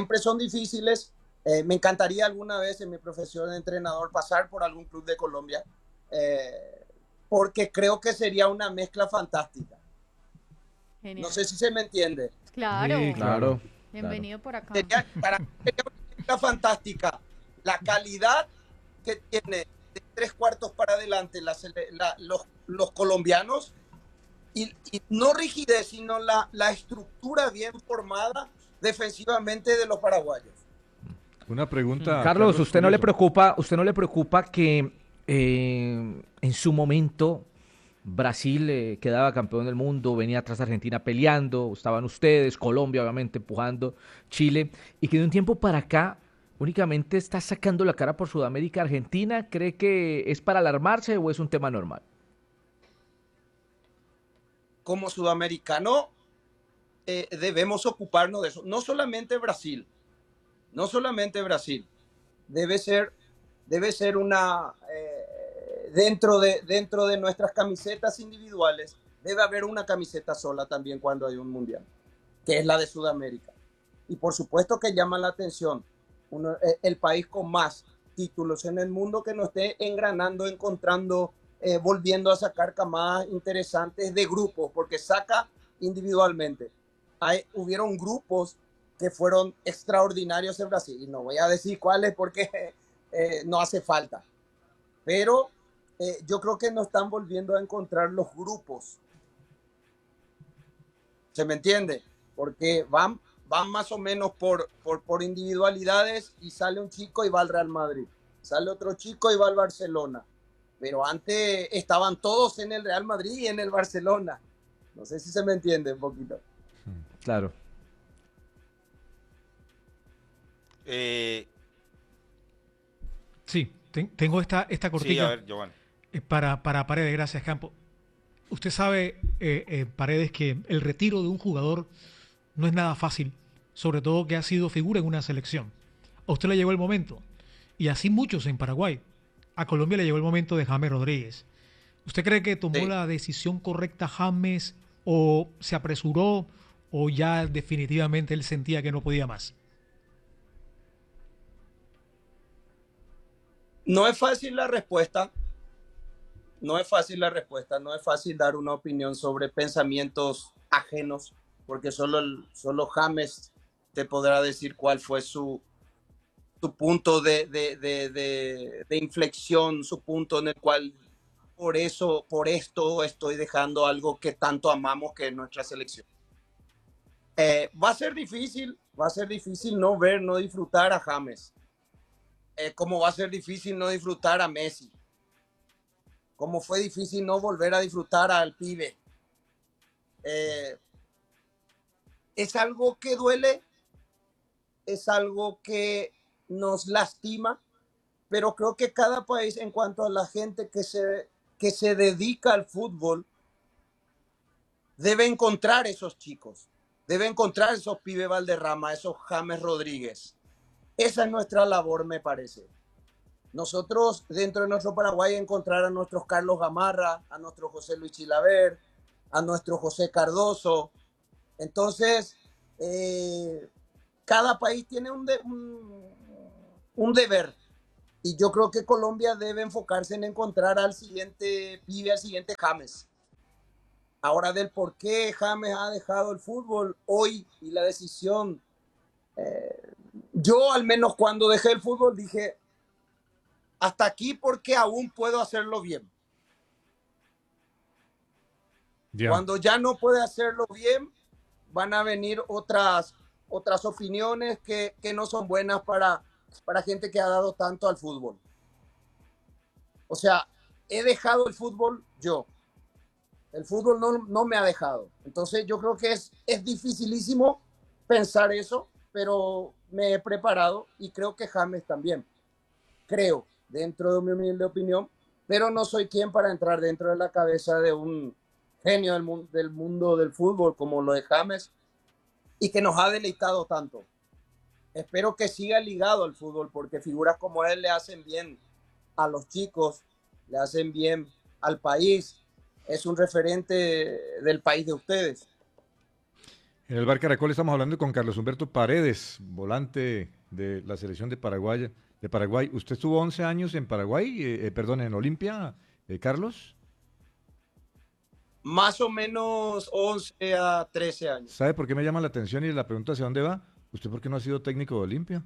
Me encantaría alguna vez en mi profesión de entrenador pasar por algún club de Colombia, porque creo que sería una mezcla fantástica. Genial. No sé si se me entiende. Claro. Sí, claro. Bienvenido por acá. Sería una mezcla fantástica. La calidad que tiene de 3/4 para adelante los colombianos y no rigidez, sino la estructura bien formada defensivamente de los paraguayos. Una pregunta. Carlos, ¿usted no le preocupa que en su momento Brasil quedaba campeón del mundo, venía atrás Argentina peleando, estaban ustedes, Colombia obviamente empujando, Chile, y que de un tiempo para acá únicamente está sacando la cara por Sudamérica? ¿Argentina cree que es para alarmarse o es un tema normal? Como sudamericano debemos ocuparnos de eso. No solamente Brasil. Debe ser una dentro de nuestras camisetas individuales debe haber una camiseta sola también cuando hay un mundial, que es la de Sudamérica. Y por supuesto que llama la atención el país con más títulos en el mundo que nos esté engranando, encontrando, volviendo a sacar camadas interesantes de grupos, porque saca individualmente. Hubieron grupos que fueron extraordinarios en Brasil, y no voy a decir cuáles porque no hace falta, pero yo creo que nos están volviendo a encontrar los grupos. ¿Se me entiende? Porque van más o menos por individualidades y sale un chico y va al Real Madrid, sale otro chico y va al Barcelona, pero antes estaban todos en el Real Madrid y en el Barcelona. No sé si se me entiende un poquito. Claro. Sí, tengo esta cortica. Sí, a ver, Giovanni. Para Paredes, gracias, Campo. Usted sabe, Paredes, que el retiro de un jugador no es nada fácil, sobre todo que ha sido figura en una selección. A usted le llegó el momento, y así muchos en Paraguay. A Colombia le llegó el momento de James Rodríguez. ¿Usted cree que tomó la decisión correcta James, o se apresuró, o ya definitivamente él sentía que no podía más? No es fácil la respuesta. No es fácil dar una opinión sobre pensamientos ajenos, porque solo James te podrá decir cuál fue su punto de inflexión, su punto en el cual por esto estoy dejando algo que tanto amamos, que es nuestra selección. Va a ser difícil no disfrutar a James. Como va a ser difícil no disfrutar a Messi. Como fue difícil no volver a disfrutar al pibe. Es algo que duele, es algo que nos lastima, pero creo que cada país, en cuanto a la gente que se dedica al fútbol, debe encontrar esos chicos, debe encontrar esos pibes Valderrama, esos James Rodríguez. Esa es nuestra labor, me parece. nosotros dentro de nuestro Paraguay encontrar a nuestros Carlos Gamarra, a nuestro José Luis Chilaver, a nuestro José Cardoso. Entonces, cada país tiene un deber. Y yo creo que Colombia debe enfocarse en encontrar al siguiente pibe, al siguiente James. Ahora, del por qué James ha dejado el fútbol hoy y la decisión. Yo, al menos cuando dejé el fútbol, dije, hasta aquí porque aún puedo hacerlo bien. Ya. Cuando ya no puede hacerlo bien, van a venir otras opiniones que no son buenas para gente que ha dado tanto al fútbol. O sea, he dejado el fútbol yo. El fútbol no me ha dejado. Entonces yo creo que es dificilísimo pensar eso, pero me he preparado y creo que James también. Creo, dentro de mi humilde opinión, pero no soy quien para entrar dentro de la cabeza de un genio del mundo del fútbol como lo de James y que nos ha deleitado tanto. Espero que siga ligado al fútbol porque figuras como él le hacen bien a los chicos, le hacen bien al país. Es un referente del país de ustedes. En el Bar Caracol estamos hablando con Carlos Humberto Paredes, volante de la selección de Paraguay. ¿Usted estuvo 11 años en Paraguay, en Olimpia, Carlos? Más o menos 11 a 13 años. ¿Sabe por qué me llama la atención y la pregunta hacia dónde va? ¿Usted por qué no ha sido técnico de Olimpia?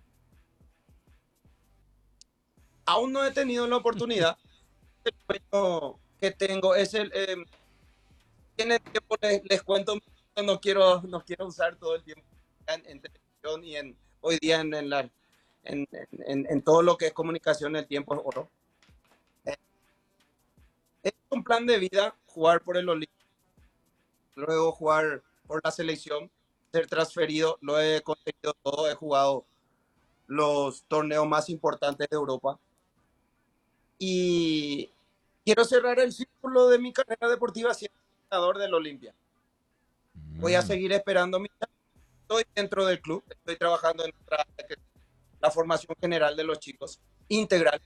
Aún no he tenido la oportunidad. El sueño que tengo es en el tiempo les cuento, no quiero usar todo el tiempo en televisión y hoy día en todo lo que es comunicación, el tiempo es oro. Es un plan de vida jugar por el Olimpia, luego jugar por la selección, ser transferido, lo he conseguido todo, he jugado los torneos más importantes de Europa y quiero cerrar el círculo de mi carrera deportiva siendo entrenador del Olimpia. Voy a seguir esperando mi chance. Estoy dentro del club, estoy trabajando en la formación general de los chicos, integral.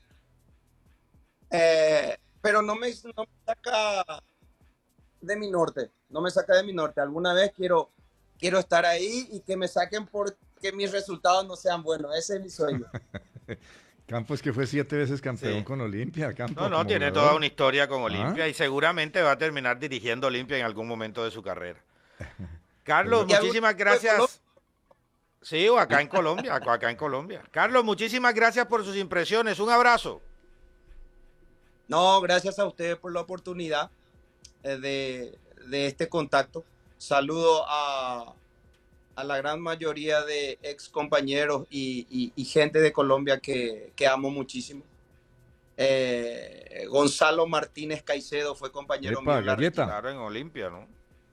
Pero no me saca de mi norte, Alguna vez quiero estar ahí y que me saquen porque mis resultados no sean buenos. Ese es mi sueño. Campos que fue 7 veces campeón Sí. con Olimpia. Campos, No, tiene goleador. toda una historia con Olimpia y seguramente va a terminar dirigiendo Olimpia en algún momento de su carrera. Carlos, ¿Y muchísimas gracias. Sí, o acá en Colombia, Carlos, muchísimas gracias por sus impresiones. Un abrazo. No, gracias a ustedes por la oportunidad de este contacto. Saludo a la gran mayoría de ex compañeros y gente de Colombia que amo muchísimo. Gonzalo Martínez Caicedo fue compañero mío en la Galleta. Claro, en Olimpia, ¿no?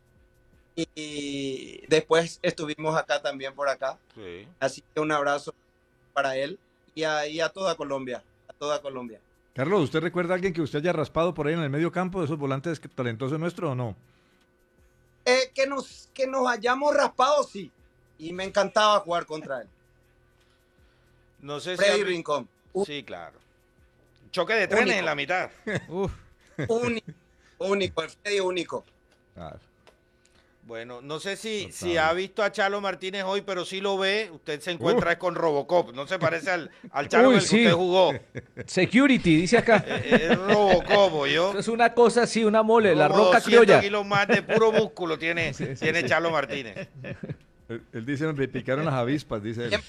y después estuvimos acá también por acá. Sí. Así que un abrazo para él y a toda Colombia, Carlos, ¿usted recuerda a alguien que usted haya raspado por ahí en el medio campo de esos volantes talentosos nuestros o no? Que nos hayamos raspado, sí. Y me encantaba jugar contra él. No sé Freddy si... Rincón. Sí, claro. Choque de trenes Único. en la mitad. Único, el Freddy único. Claro. Bueno, no sé si Total. ha visto a Chalo Martínez hoy, pero si lo ve, usted se encuentra con Robocop. No se parece al Chalo Uy, del que sí. usted jugó. Security, dice acá. Es Robocop, yo. Eso es una cosa así, una mole, la Como roca 200 criolla. kilos más de puro músculo tiene Chalo Martínez. Él dice, me picaron las avispas, dice él.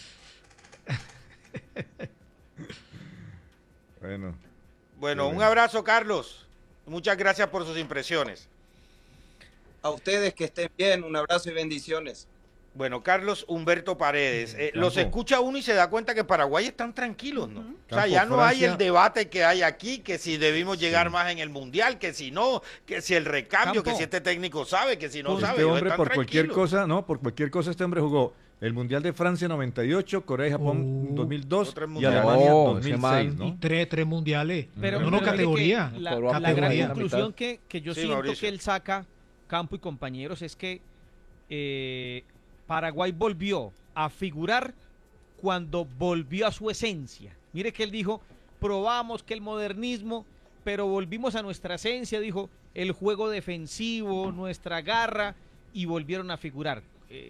Bueno, un abrazo, Carlos. Muchas gracias por sus impresiones. A ustedes que estén bien, un abrazo y bendiciones. Bueno, Carlos Humberto Paredes. Los escucha uno y se da cuenta que Paraguay están tranquilos, ¿no? O sea, ya no hay el debate que hay aquí, que si debimos llegar más en el Mundial, que si no, que si el recambio, que si este técnico sabe, que si no sabe. Este hombre, están por cualquier tranquilos. cosa, este hombre jugó el Mundial de Francia 98, Corea y Japón 2002 y Alemania 2006, ¿no? Y tres mundiales. Pero no, categoría. La gran Categoría. conclusión que yo Sí, siento Mauricio. que él saca, Campo y compañeros, es que Paraguay volvió a figurar cuando volvió a su esencia. Mire que él dijo, probamos que el modernismo, pero volvimos a nuestra esencia, dijo, el juego defensivo, nuestra garra, y volvieron a figurar.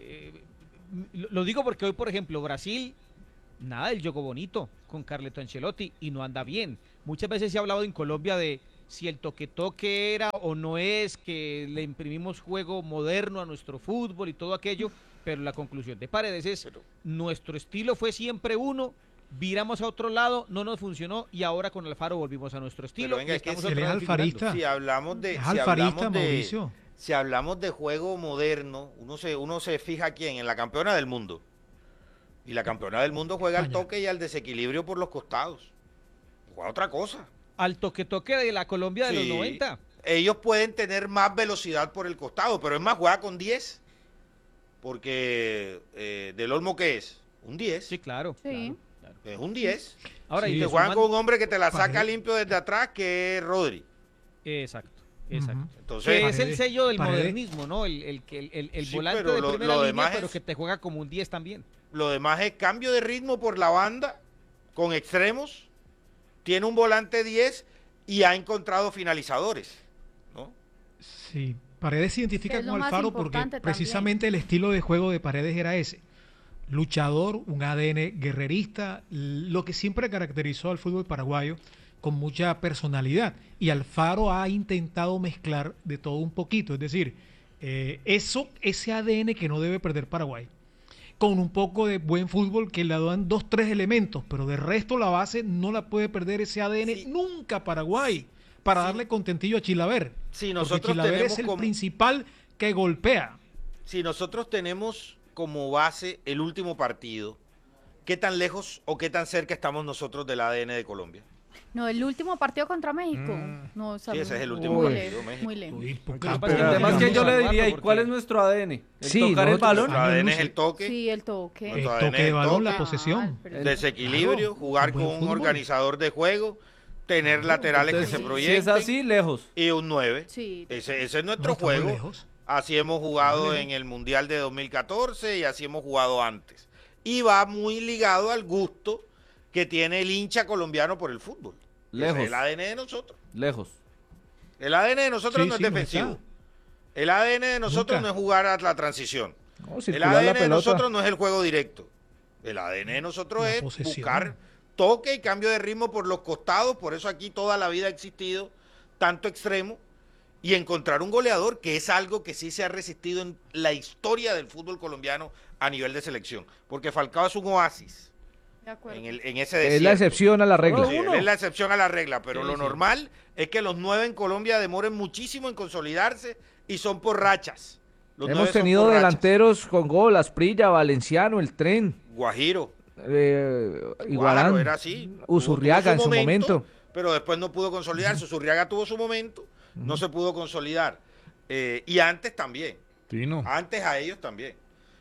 Lo digo porque hoy, por ejemplo, Brasil, nada del juego bonito con Carleto Ancelotti, y no anda bien. Muchas veces se ha hablado en Colombia de si el toque-toque era o no es, que le imprimimos juego moderno a nuestro fútbol y todo aquello, pero la conclusión de Paredes es, nuestro estilo fue siempre uno, viramos a otro lado, no nos funcionó, y ahora con Alfaro volvimos a nuestro estilo. Venga, y es que estamos si otra eres vez figurando. alfarista. Si hablamos de, Es si alfarista, hablamos de, Mauricio. si hablamos de juego moderno, uno se fija aquí en la campeona del mundo. Y la campeona del mundo juega al España. toque y al desequilibrio por los costados. Juega otra cosa. Al toque-toque de la Colombia de Sí. los 90. Ellos pueden tener más velocidad por el costado, pero es más, juega con 10. Porque Del Olmo, ¿qué es? Un 10. Sí, claro. Sí. Es un 10. Ahora, Sí, y Y te le juegan suman- con un hombre que te la saca Paredes. limpio desde atrás, que es Rodri. Exacto, exacto. Ujú. Entonces, Que es el Paredes- sello del Paredes- modernismo, ¿no? El Sí, volante pero de lo primera demás línea, pero es- que te juega como un 10 también. lo demás es cambio de ritmo por la banda, con extremos, tiene un volante 10 y ha encontrado finalizadores, ¿no? Sí, Paredes se identifica Que es lo con más Alfaro porque importante precisamente el estilo de juego de Paredes era ese. Luchador, un ADN guerrerista, lo que siempre caracterizó al fútbol paraguayo con mucha personalidad. Y Alfaro ha intentado mezclar de todo un poquito, es decir, ese ADN que no debe perder Paraguay, con un poco de buen fútbol que le dan 2-3 elementos, pero de resto la base no la puede perder ese ADN Sí. nunca Paraguay, para Sí. darle contentillo a Chilaver. Si Porque nosotros Chilaver tenemos es el como- principal que golpea. Si nosotros tenemos como base el último partido, ¿qué tan lejos o qué tan cerca estamos nosotros del ADN de Colombia? No, el último partido contra México. No, Sí, ese es el último muy partido, lejos, México. muy lejos. Uy, poca Lo que pasa es que esperanza. Además que yo le Porque- diría, ¿y cuál es nuestro ADN? ¿El Sí, tocar el nosotros- balón? Nuestro ADN es luce. el toque, Sí, el toque. El Nuestro toque ADN de es balón, la toque, posesión. Pero- desequilibrio, Claro, jugar buen con un fútbol. organizador de juego, tener laterales Entonces, que se si proyecten es así, lejos. y un 9. Sí. Ese es nuestro No, estamos juego. lejos. Así hemos jugado en el Mundial de 2014 y así hemos jugado antes. Y va muy ligado al gusto que tiene el hincha colombiano por el fútbol. Ese Lejos. es el ADN de nosotros. Lejos. El ADN de nosotros Sí, no es sí, no defensivo. está. El ADN de nosotros Nunca. no es jugar a la transición. No, El circular la ADN de pelota. nosotros no es el juego directo. El ADN de nosotros La es posesión. buscar toque y cambio de ritmo por los costados. Por eso aquí toda la vida ha existido tanto extremo. Y encontrar un goleador, que es algo que sí se ha resistido en la historia del fútbol colombiano a nivel de selección. Porque Falcao es un oasis De acuerdo. en ese Es desierto. la excepción a la regla. Sí, él es la excepción a la regla, pero Sí, lo sí. normal es que los 9 en Colombia demoren muchísimo en consolidarse y son por rachas. Los 9 Hemos son tenido por rachas. delanteros con gol, Asprilla, Valenciano, el Tren, Guajiro. Iguarán, Claro, era así. Usurriaga en su momento. Pero después no pudo consolidarse. Usurriaga tuvo su momento, no se pudo consolidar. Y antes también. Tino. Antes a ellos también.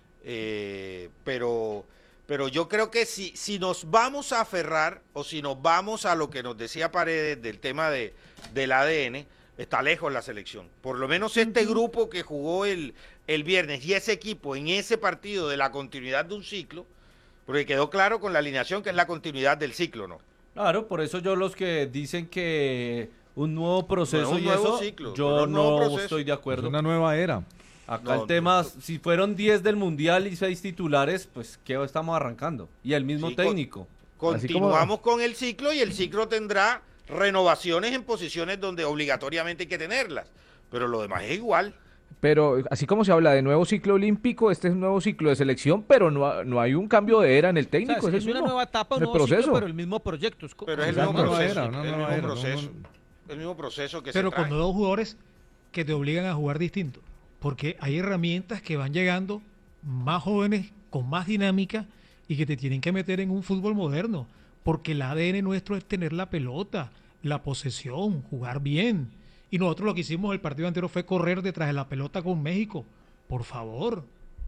Pero yo creo que si nos vamos a aferrar o si nos vamos a lo que nos decía Paredes del tema del ADN, está lejos la selección. Por lo menos este grupo que jugó el viernes y ese equipo en ese partido de la continuidad de un ciclo, porque quedó claro con la alineación que es la continuidad del ciclo, ¿no? Claro, por eso yo los que dicen que un nuevo proceso No, un y nuevo eso, ciclo, yo un nuevo no proceso. estoy de Es acuerdo. una nueva era. Acá No, el tema, no. si fueron 10 del Mundial y 6 titulares, pues ¿qué estamos arrancando? Y el mismo Sí, técnico. Continuamos con el ciclo y el ciclo tendrá renovaciones en posiciones donde obligatoriamente hay que tenerlas. Pero lo demás es igual. Pero así como se habla de nuevo ciclo olímpico, este es un nuevo ciclo de selección, pero no hay un cambio de era en el O sea, técnico. es es el una mismo. nueva etapa, un El nuevo ciclo, proceso. pero el mismo proyecto. Pero es el Exacto. mismo Una nueva proceso. era, una el nueva mismo era, proceso. El mismo proceso que Pero se con trae. nuevos jugadores que te obligan a jugar distinto. Porque hay herramientas que van llegando más jóvenes, con más dinámica y que te tienen que meter en un fútbol moderno. Porque el ADN nuestro es tener la pelota, la posesión, jugar bien. Y nosotros lo que hicimos el partido anterior fue correr detrás de la pelota con México. Por favor.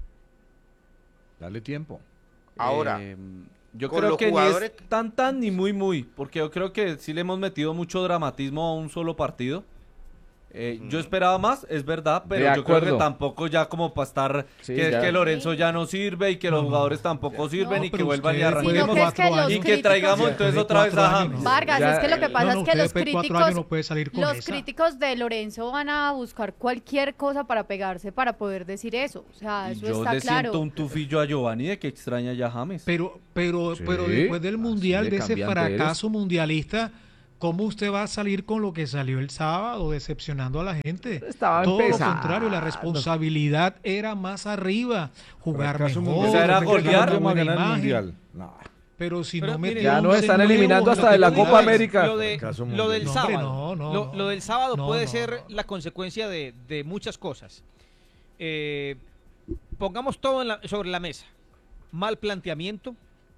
Dale tiempo. Ahora, Yo con creo los que jugadores- ni es tan ni muy, porque yo creo que sí le hemos metido mucho dramatismo a un solo partido. Yo esperaba más, es verdad, pero De yo creo que acuerdo. tampoco ya como para estar, Sí, que es ya. que Lorenzo ya no sirve y que los jugadores tampoco sirven No, y que pero vuelvan y usted arranquemos. Sino que es que los Y que críticos- traigamos entonces Después de otra vez 4 a años, James. no. Vargas, Ya, es que lo que pasa no, es que usted los después de 4 críticos, años no puede salir con los esa. críticos de Lorenzo van a buscar cualquier cosa para pegarse para poder decir eso. O sea, Y eso yo está le claro. siento un tufillo a Giovanni de que extraña ya a James. Pero Sí, después del así mundial, de de ese cambiante eres. fracaso mundialista, ¿cómo usted va a salir con lo que salió el sábado, decepcionando a la gente? Estaba Todo lo empezando. contrario, la responsabilidad era más arriba, jugar Fracaso mejor, mundial. O sea, era entregar golear, una vamos a buena ganar el imagen. mundial. No. Pero si Pero no mire, metió ya nos 11 están nuevos, eliminando lo hasta que de la yo digo Copa es- América. Lo, del Fracaso sábado, mundial. No, lo del sábado no, puede no, ser no. la consecuencia de muchas cosas. Pongamos todo sobre la mesa. Mal planteamiento,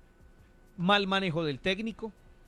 mal manejo del técnico,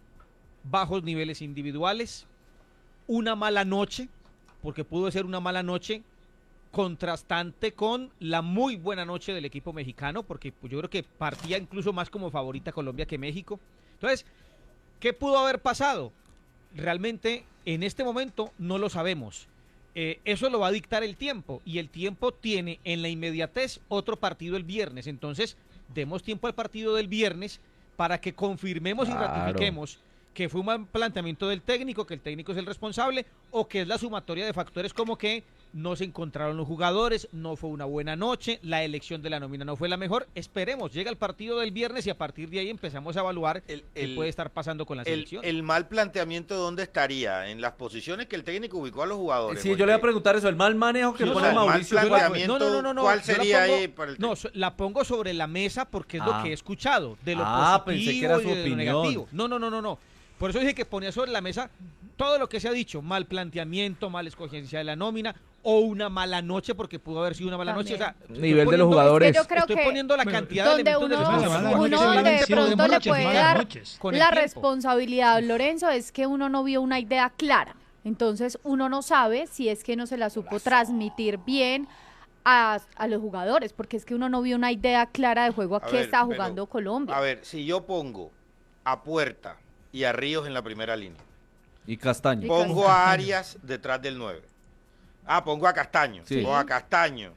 bajos niveles individuales, una mala noche, porque pudo ser una mala noche contrastante con la muy buena noche del equipo mexicano, porque pues, yo creo que partía incluso más como favorita Colombia que México. Entonces, ¿qué pudo haber pasado? Realmente en este momento no lo sabemos. Eso lo va a dictar el tiempo, y el tiempo tiene en la inmediatez otro partido el viernes. Entonces, demos tiempo al partido del viernes para que confirmemos y Claro. ratifiquemos que fue un mal planteamiento del técnico, que el técnico es el responsable, o que es la sumatoria de factores como que no se encontraron los jugadores, no fue una buena noche, la elección de la nómina no fue la mejor. Esperemos, llega el partido del viernes y a partir de ahí empezamos a evaluar qué puede estar pasando con la selección. El mal planteamiento, ¿dónde estaría? En las posiciones que el técnico ubicó a los jugadores. Sí, yo le voy a preguntar eso, el mal manejo que Sí, pone o sea, el mal Mauricio. planteamiento, ¿cuál yo la sería pongo- ahí para el No, la pongo sobre la mesa porque es lo Ah. que he escuchado, de lo Ah, positivo pensé que era y su de lo opinión. negativo. No. Por eso dije que ponía sobre la mesa todo lo que se ha dicho, mal planteamiento, mal escogencia de la nómina, o una mala noche, porque pudo haber sido una mala noche. O sea, estoy Nivel de los poniendo- jugadores. Es que yo creo estoy que poniendo la Bueno, cantidad de donde elementos del uno, juego. Malas uno noches, de malas pronto le noches, puede malas dar noches. Con el la tiempo. responsabilidad a Lorenzo, es que uno no vio una idea clara. Entonces uno no sabe si es que no se la supo transmitir bien a los jugadores, porque es que uno no vio una idea clara de juego a qué ver, está pero, jugando Colombia. A ver, si yo pongo a Puerta y a Ríos en la primera línea, Y Castaño. Sí. pongo a Arias detrás del 9. Pongo a Castaño. Sí. O a Castaño,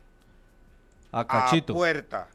A a Cachito. Puerta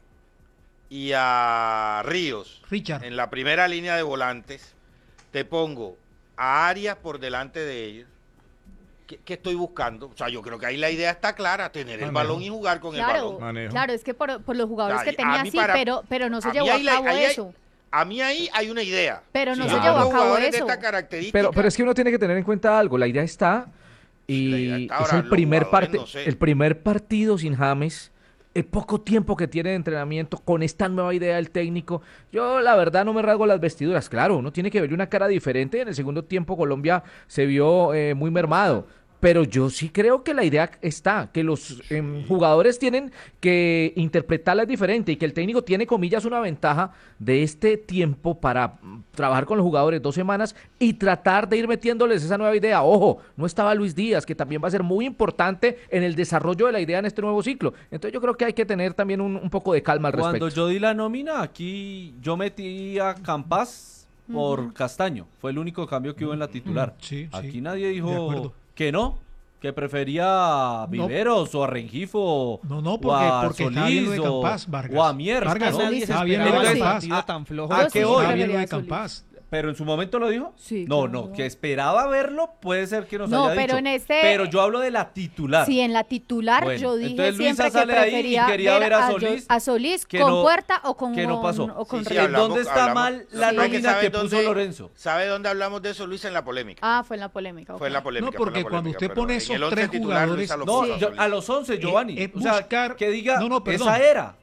y a Ríos Richard. en la primera línea de volantes. Te pongo a Arias por delante de ellos. ¿Qué estoy buscando? O sea, yo creo que ahí la idea está clara, tener el Manejo. balón y jugar con el Claro, balón. Manejo. claro, es que por los jugadores Ay, que tenía a mí sí, para- pero no se a mí llevó a ahí la- cabo ahí hay- eso. A mí ahí hay una idea. Pero no Si se yo llevó a pongo cabo jugadores de eso. esta característica, Pero es que uno tiene que tener en cuenta algo, la idea está y La idea está. es Ahora, el los primer jugadores, no sé. el primer partido sin James, el poco tiempo que tiene de entrenamiento con esta nueva idea del técnico. Yo la verdad no me rasgo las vestiduras, claro, uno tiene que ver una cara diferente. En el segundo tiempo Colombia se vio muy mermado. Pero yo sí creo que la idea está, que los jugadores tienen que interpretarla diferente y que el técnico tiene, comillas, una ventaja de este tiempo para trabajar con los jugadores 2 semanas y tratar de ir metiéndoles esa nueva idea. Ojo, no estaba Luis Díaz, que también va a ser muy importante en el desarrollo de la idea en este nuevo ciclo. Entonces yo creo que hay que tener también un poco de calma al Cuando respecto. yo di la nómina, aquí yo metí a Campas por Castaño. Fue el único cambio que hubo en la titular. Sí, sí, Aquí nadie de dijo acuerdo. que no, que prefería a Viveros o a Rengifo No, o porque a estaba bien lo de Solís Campás, Vargas. o a Mier. Vargas, ¿no? Solís estaba bien lo de esperaba el ese Campás. partido tan flojo. ¿A Yo qué sí hoy? Estaba bien lo de prefería a Solís. Campás. Pero en su momento lo dijo. Sí, No, claro. no, que esperaba verlo, puede ser que nos No, haya pero dicho. en este- Pero yo hablo de la titular. Sí, en la titular Bueno, yo dije entonces Luisa siempre que sale ahí y prefería quería ver a a Solís que con no- Puerta o con que no pasó. o con Sí, sí, Ríos. ¿En dónde está mal la Sí. nómina ¿Sabe que puso dónde- Lorenzo? ¿Sabe dónde hablamos de eso, Luis? En la polémica. Ah, fue en la polémica. Fue en la ok. polémica. No, porque fue en la cuando polémica, usted pone pero esos en el once tres titular, jugadores- Luisa lo No, puso a yo- Solís. a los 11, Giovanni. es O sea, buscar- que diga, No, perdón. esa era.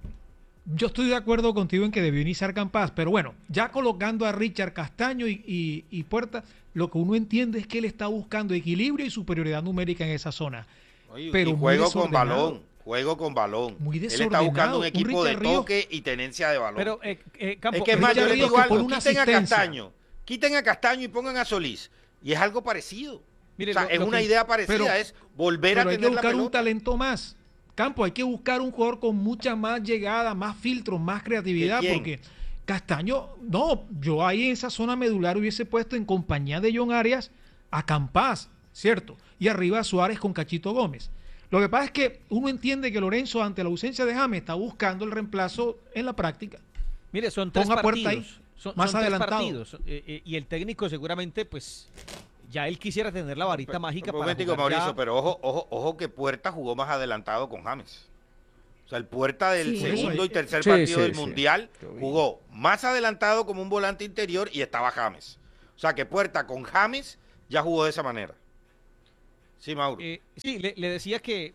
Yo estoy de acuerdo contigo en que debió iniciar Campás, pero bueno, ya colocando a Richard Castaño y Puerta, lo que uno entiende es que él está buscando equilibrio y superioridad numérica en esa zona. Oye, pero y muy juego con desordenado. balón. Juego con balón. Muy Él está desordenado. buscando un Un equipo de Richard Ríos- toque y tenencia de balón. Pero, Campo, es que es más, yo Richard les Ríos digo que algo. pone una Quiten a asistencia. Castaño. Quiten a Castaño y pongan a Solís. Y es algo parecido. mire, O sea, lo- es lo una que- idea parecida. pero- Es volver a Pero hay que tener la buscar un pelota. talento más. Campo, hay que buscar un jugador con mucha más llegada, más filtros, más creatividad, ¿De quién? porque Castaño, no, yo ahí en esa zona medular hubiese puesto en compañía de John Arias a Campás, ¿cierto? Y arriba Suárez con Cachito Gómez. Lo que pasa es que uno entiende que Lorenzo, ante la ausencia de James, está buscando el reemplazo en la práctica. Mire, son tres Ponga puerta partidos. ahí, Son más tres adelantado. partidos. Y el técnico seguramente, pues, ya él quisiera tener la varita mágica Un para momentico, jugar Mauricio, ya. pero ojo que Puerta jugó más adelantado con James. O sea, el Puerta del Sí. segundo y tercer Sí, partido sí, del sí. Mundial jugó más adelantado como un volante interior y estaba James. O sea, que Puerta con James ya jugó de esa manera. Sí, Mauro. Sí, le decía que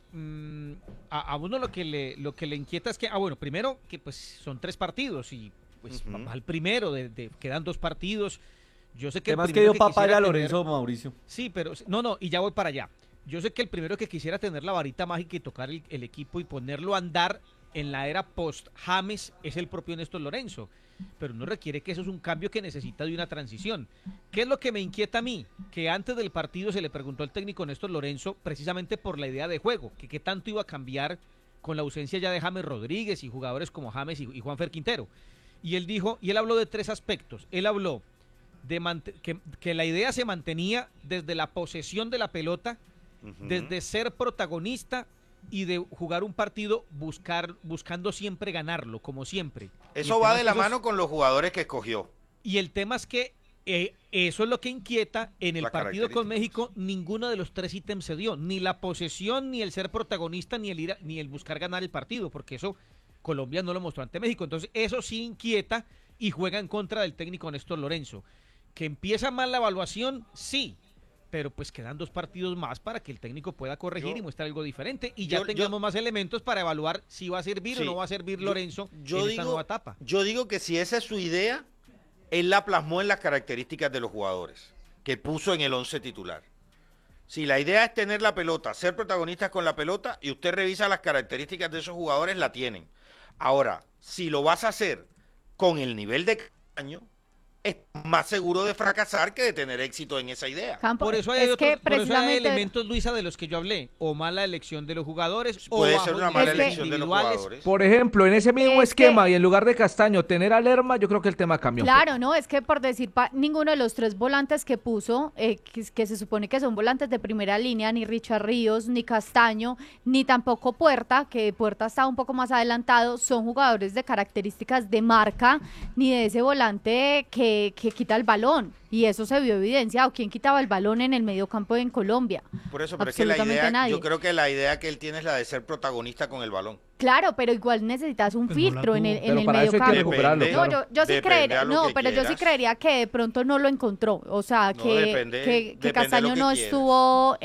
a uno lo que le inquieta es que, bueno, primero que pues son 3 partidos y pues vamos al primero, quedan 2 partidos. Yo sé que Además el que dio primero papaya quisiera a tener- Lorenzo Mauricio. Sí, pero no, y ya voy para allá. Yo sé que el primero que quisiera tener la varita mágica y tocar el equipo y ponerlo a andar en la era post-James es el propio Néstor Lorenzo. Pero no requiere que eso es un cambio que necesita de una transición. ¿Qué es lo que me inquieta a mí? Que antes del partido se le preguntó al técnico Néstor Lorenzo precisamente por la idea de juego, que qué tanto iba a cambiar con la ausencia ya de James Rodríguez y jugadores como James y Juanfer Quintero. Y él dijo, y él habló de 3 aspectos. Él habló de que la idea se mantenía desde la posesión de la pelota, desde ser protagonista y de jugar un partido buscando siempre ganarlo, como siempre. Eso va de la mano con los jugadores que escogió. Y el tema es que eso es lo que inquieta. En el Las partido con características. México, ninguno de los 3 ítems se dio. Ni la posesión, ni el ser protagonista, ni el buscar ganar el partido, porque eso Colombia no lo mostró ante México. Entonces, eso sí inquieta y juega en contra del técnico Néstor Lorenzo. Que empieza mal la evaluación, sí, pero pues quedan 2 partidos más para que el técnico pueda corregir y muestre algo diferente y ya tengamos más elementos para evaluar si va a servir o no va a servir Lorenzo en esta nueva etapa. Yo digo que si esa es su idea, él la plasmó en las características de los jugadores que puso en el 11 titular. Si la idea es tener la pelota, ser protagonistas con la pelota, y usted revisa las características de esos jugadores, la tienen. Ahora, si lo vas a hacer con el nivel de Castaño, es más seguro de fracasar que de tener éxito en esa idea. Por eso hay elementos, Luisa, de los que yo hablé, o mala elección de los jugadores, Puede o ser una bajos mala niveles elección de los individuales. jugadores. Por ejemplo, en ese mismo Es esquema que- y en lugar de Castaño tener a Lerma, yo creo que el tema cambió. un Claro, no, es que por decir ninguno de los 3 volantes que puso, que se supone que son volantes de primera línea, ni Richard Ríos, ni Castaño, ni tampoco Puerta, que Puerta está un poco más adelantado, son jugadores de características de marca, ni de ese volante que quita el balón. Y eso se vio evidenciado. ¿Quién quitaba el balón en el mediocampo en Colombia? Por eso, pero es que la Absolutamente idea, nadie. yo creo que la idea que él tiene es la de ser protagonista con el balón. Claro, pero igual necesitas un Pues no la filtro en tuvo. el, Pero en el para eso hay que mediocampo. recuperarlo, Depende. No, claro. yo sí Depende creería, a lo no, que pero yo sí quieras. creería que de pronto no lo encontró, o sea, No, que depende de Castaño lo que no quieras. estuvo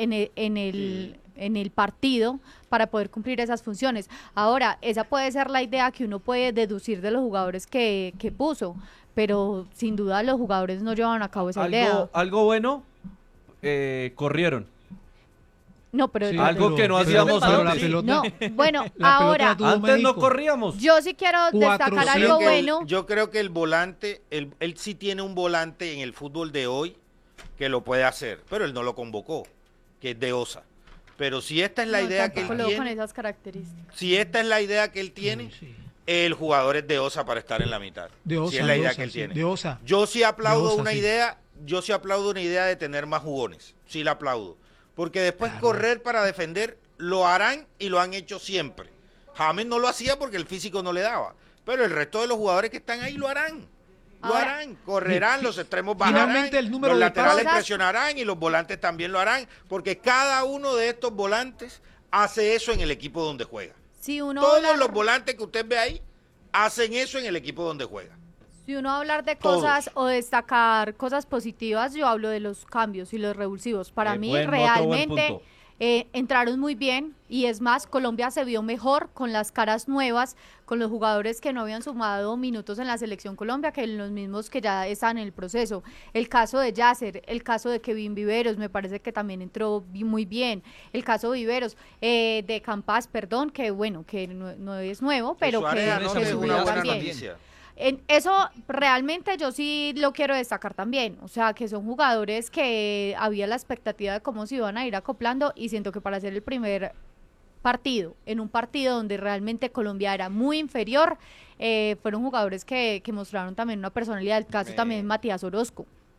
en el partido para poder cumplir esas funciones. Ahora, esa puede ser la idea que uno puede deducir de los jugadores que puso, pero sin duda los jugadores no llevaron a cabo esa idea. Algo bueno, corrieron. No, pero Sí, Algo que no hacíamos pero la antes. pelota- no, bueno, la ahora pelota tuvo Antes no México. corríamos. yo sí quiero destacar 400. algo bueno. Yo creo que el volante, él sí tiene un volante en el fútbol de hoy que lo puede hacer, pero él no lo convocó, que es de Osa. Pero si esta es la No, idea que él tampoco lo veo con tiene, esas características. si esta es la idea que él tiene, Sí. el jugador es de Osa para estar en la mitad. De Osa, si es la de idea Osa, que él sí, tiene. de Osa. Yo sí aplaudo De Osa, una sí. idea, de tener más jugones. Sí la aplaudo. Porque después correr para defender lo harán y lo han hecho siempre. James no lo hacía porque el físico no le daba. Pero el resto de los jugadores que están ahí lo harán. Lo Ahora, harán, correrán, los extremos bajarán, finalmente el número los de laterales pases- presionarán y los volantes también lo harán. Porque cada uno de estos volantes hace eso en el equipo donde juega. Si uno Todos habla- los volantes que usted ve ahí hacen eso en el equipo donde juega. Si uno va a hablar de Todos. cosas o destacar cosas positivas, yo hablo de los cambios y los revulsivos. Para mí, Otro buen realmente punto. entraron muy bien y es más, Colombia se vio mejor con las caras nuevas, con los jugadores que no habían sumado minutos en la selección Colombia, que los mismos que ya están en el proceso. El caso de Yasser, el caso de Kevin Viveros, me parece que también entró muy bien. El caso de Viveros, de Campas, perdón, que bueno, que no es nuevo, pero Suárez que anoche es subió una buena también. noticia. Eso realmente yo sí lo quiero destacar también, o sea, que son jugadores que había la expectativa de cómo se iban a ir acoplando y siento que para hacer el primer partido, en un partido donde realmente Colombia era muy inferior, fueron jugadores que mostraron también una personalidad, el caso también Matías Orozco.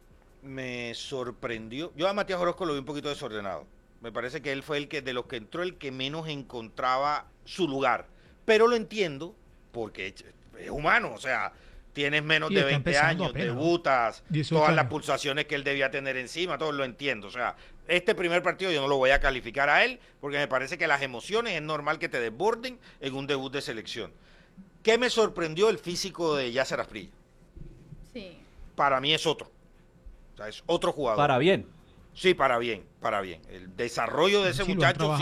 me sorprendió. Yo a Matías Orozco lo vi un poquito desordenado. Me parece que él fue el que, de los que entró, el que menos encontraba su lugar. Pero lo entiendo, porque es humano, o sea, tienes menos Sí, de está 20 empezando años, apenas, ¿no? debutas, 18 todas las años. pulsaciones que él debía tener encima, todo lo entiendo. O sea, este primer partido yo no lo voy a calificar a él, porque me parece que las emociones es normal que te desborden en un debut de selección. ¿Qué me sorprendió? El físico de Yasser Asprilla. Sí. Para mí es otro. O sea, es otro jugador. Para bien. Sí, para bien, para bien. El desarrollo de ese Sí, lo han muchacho trabajado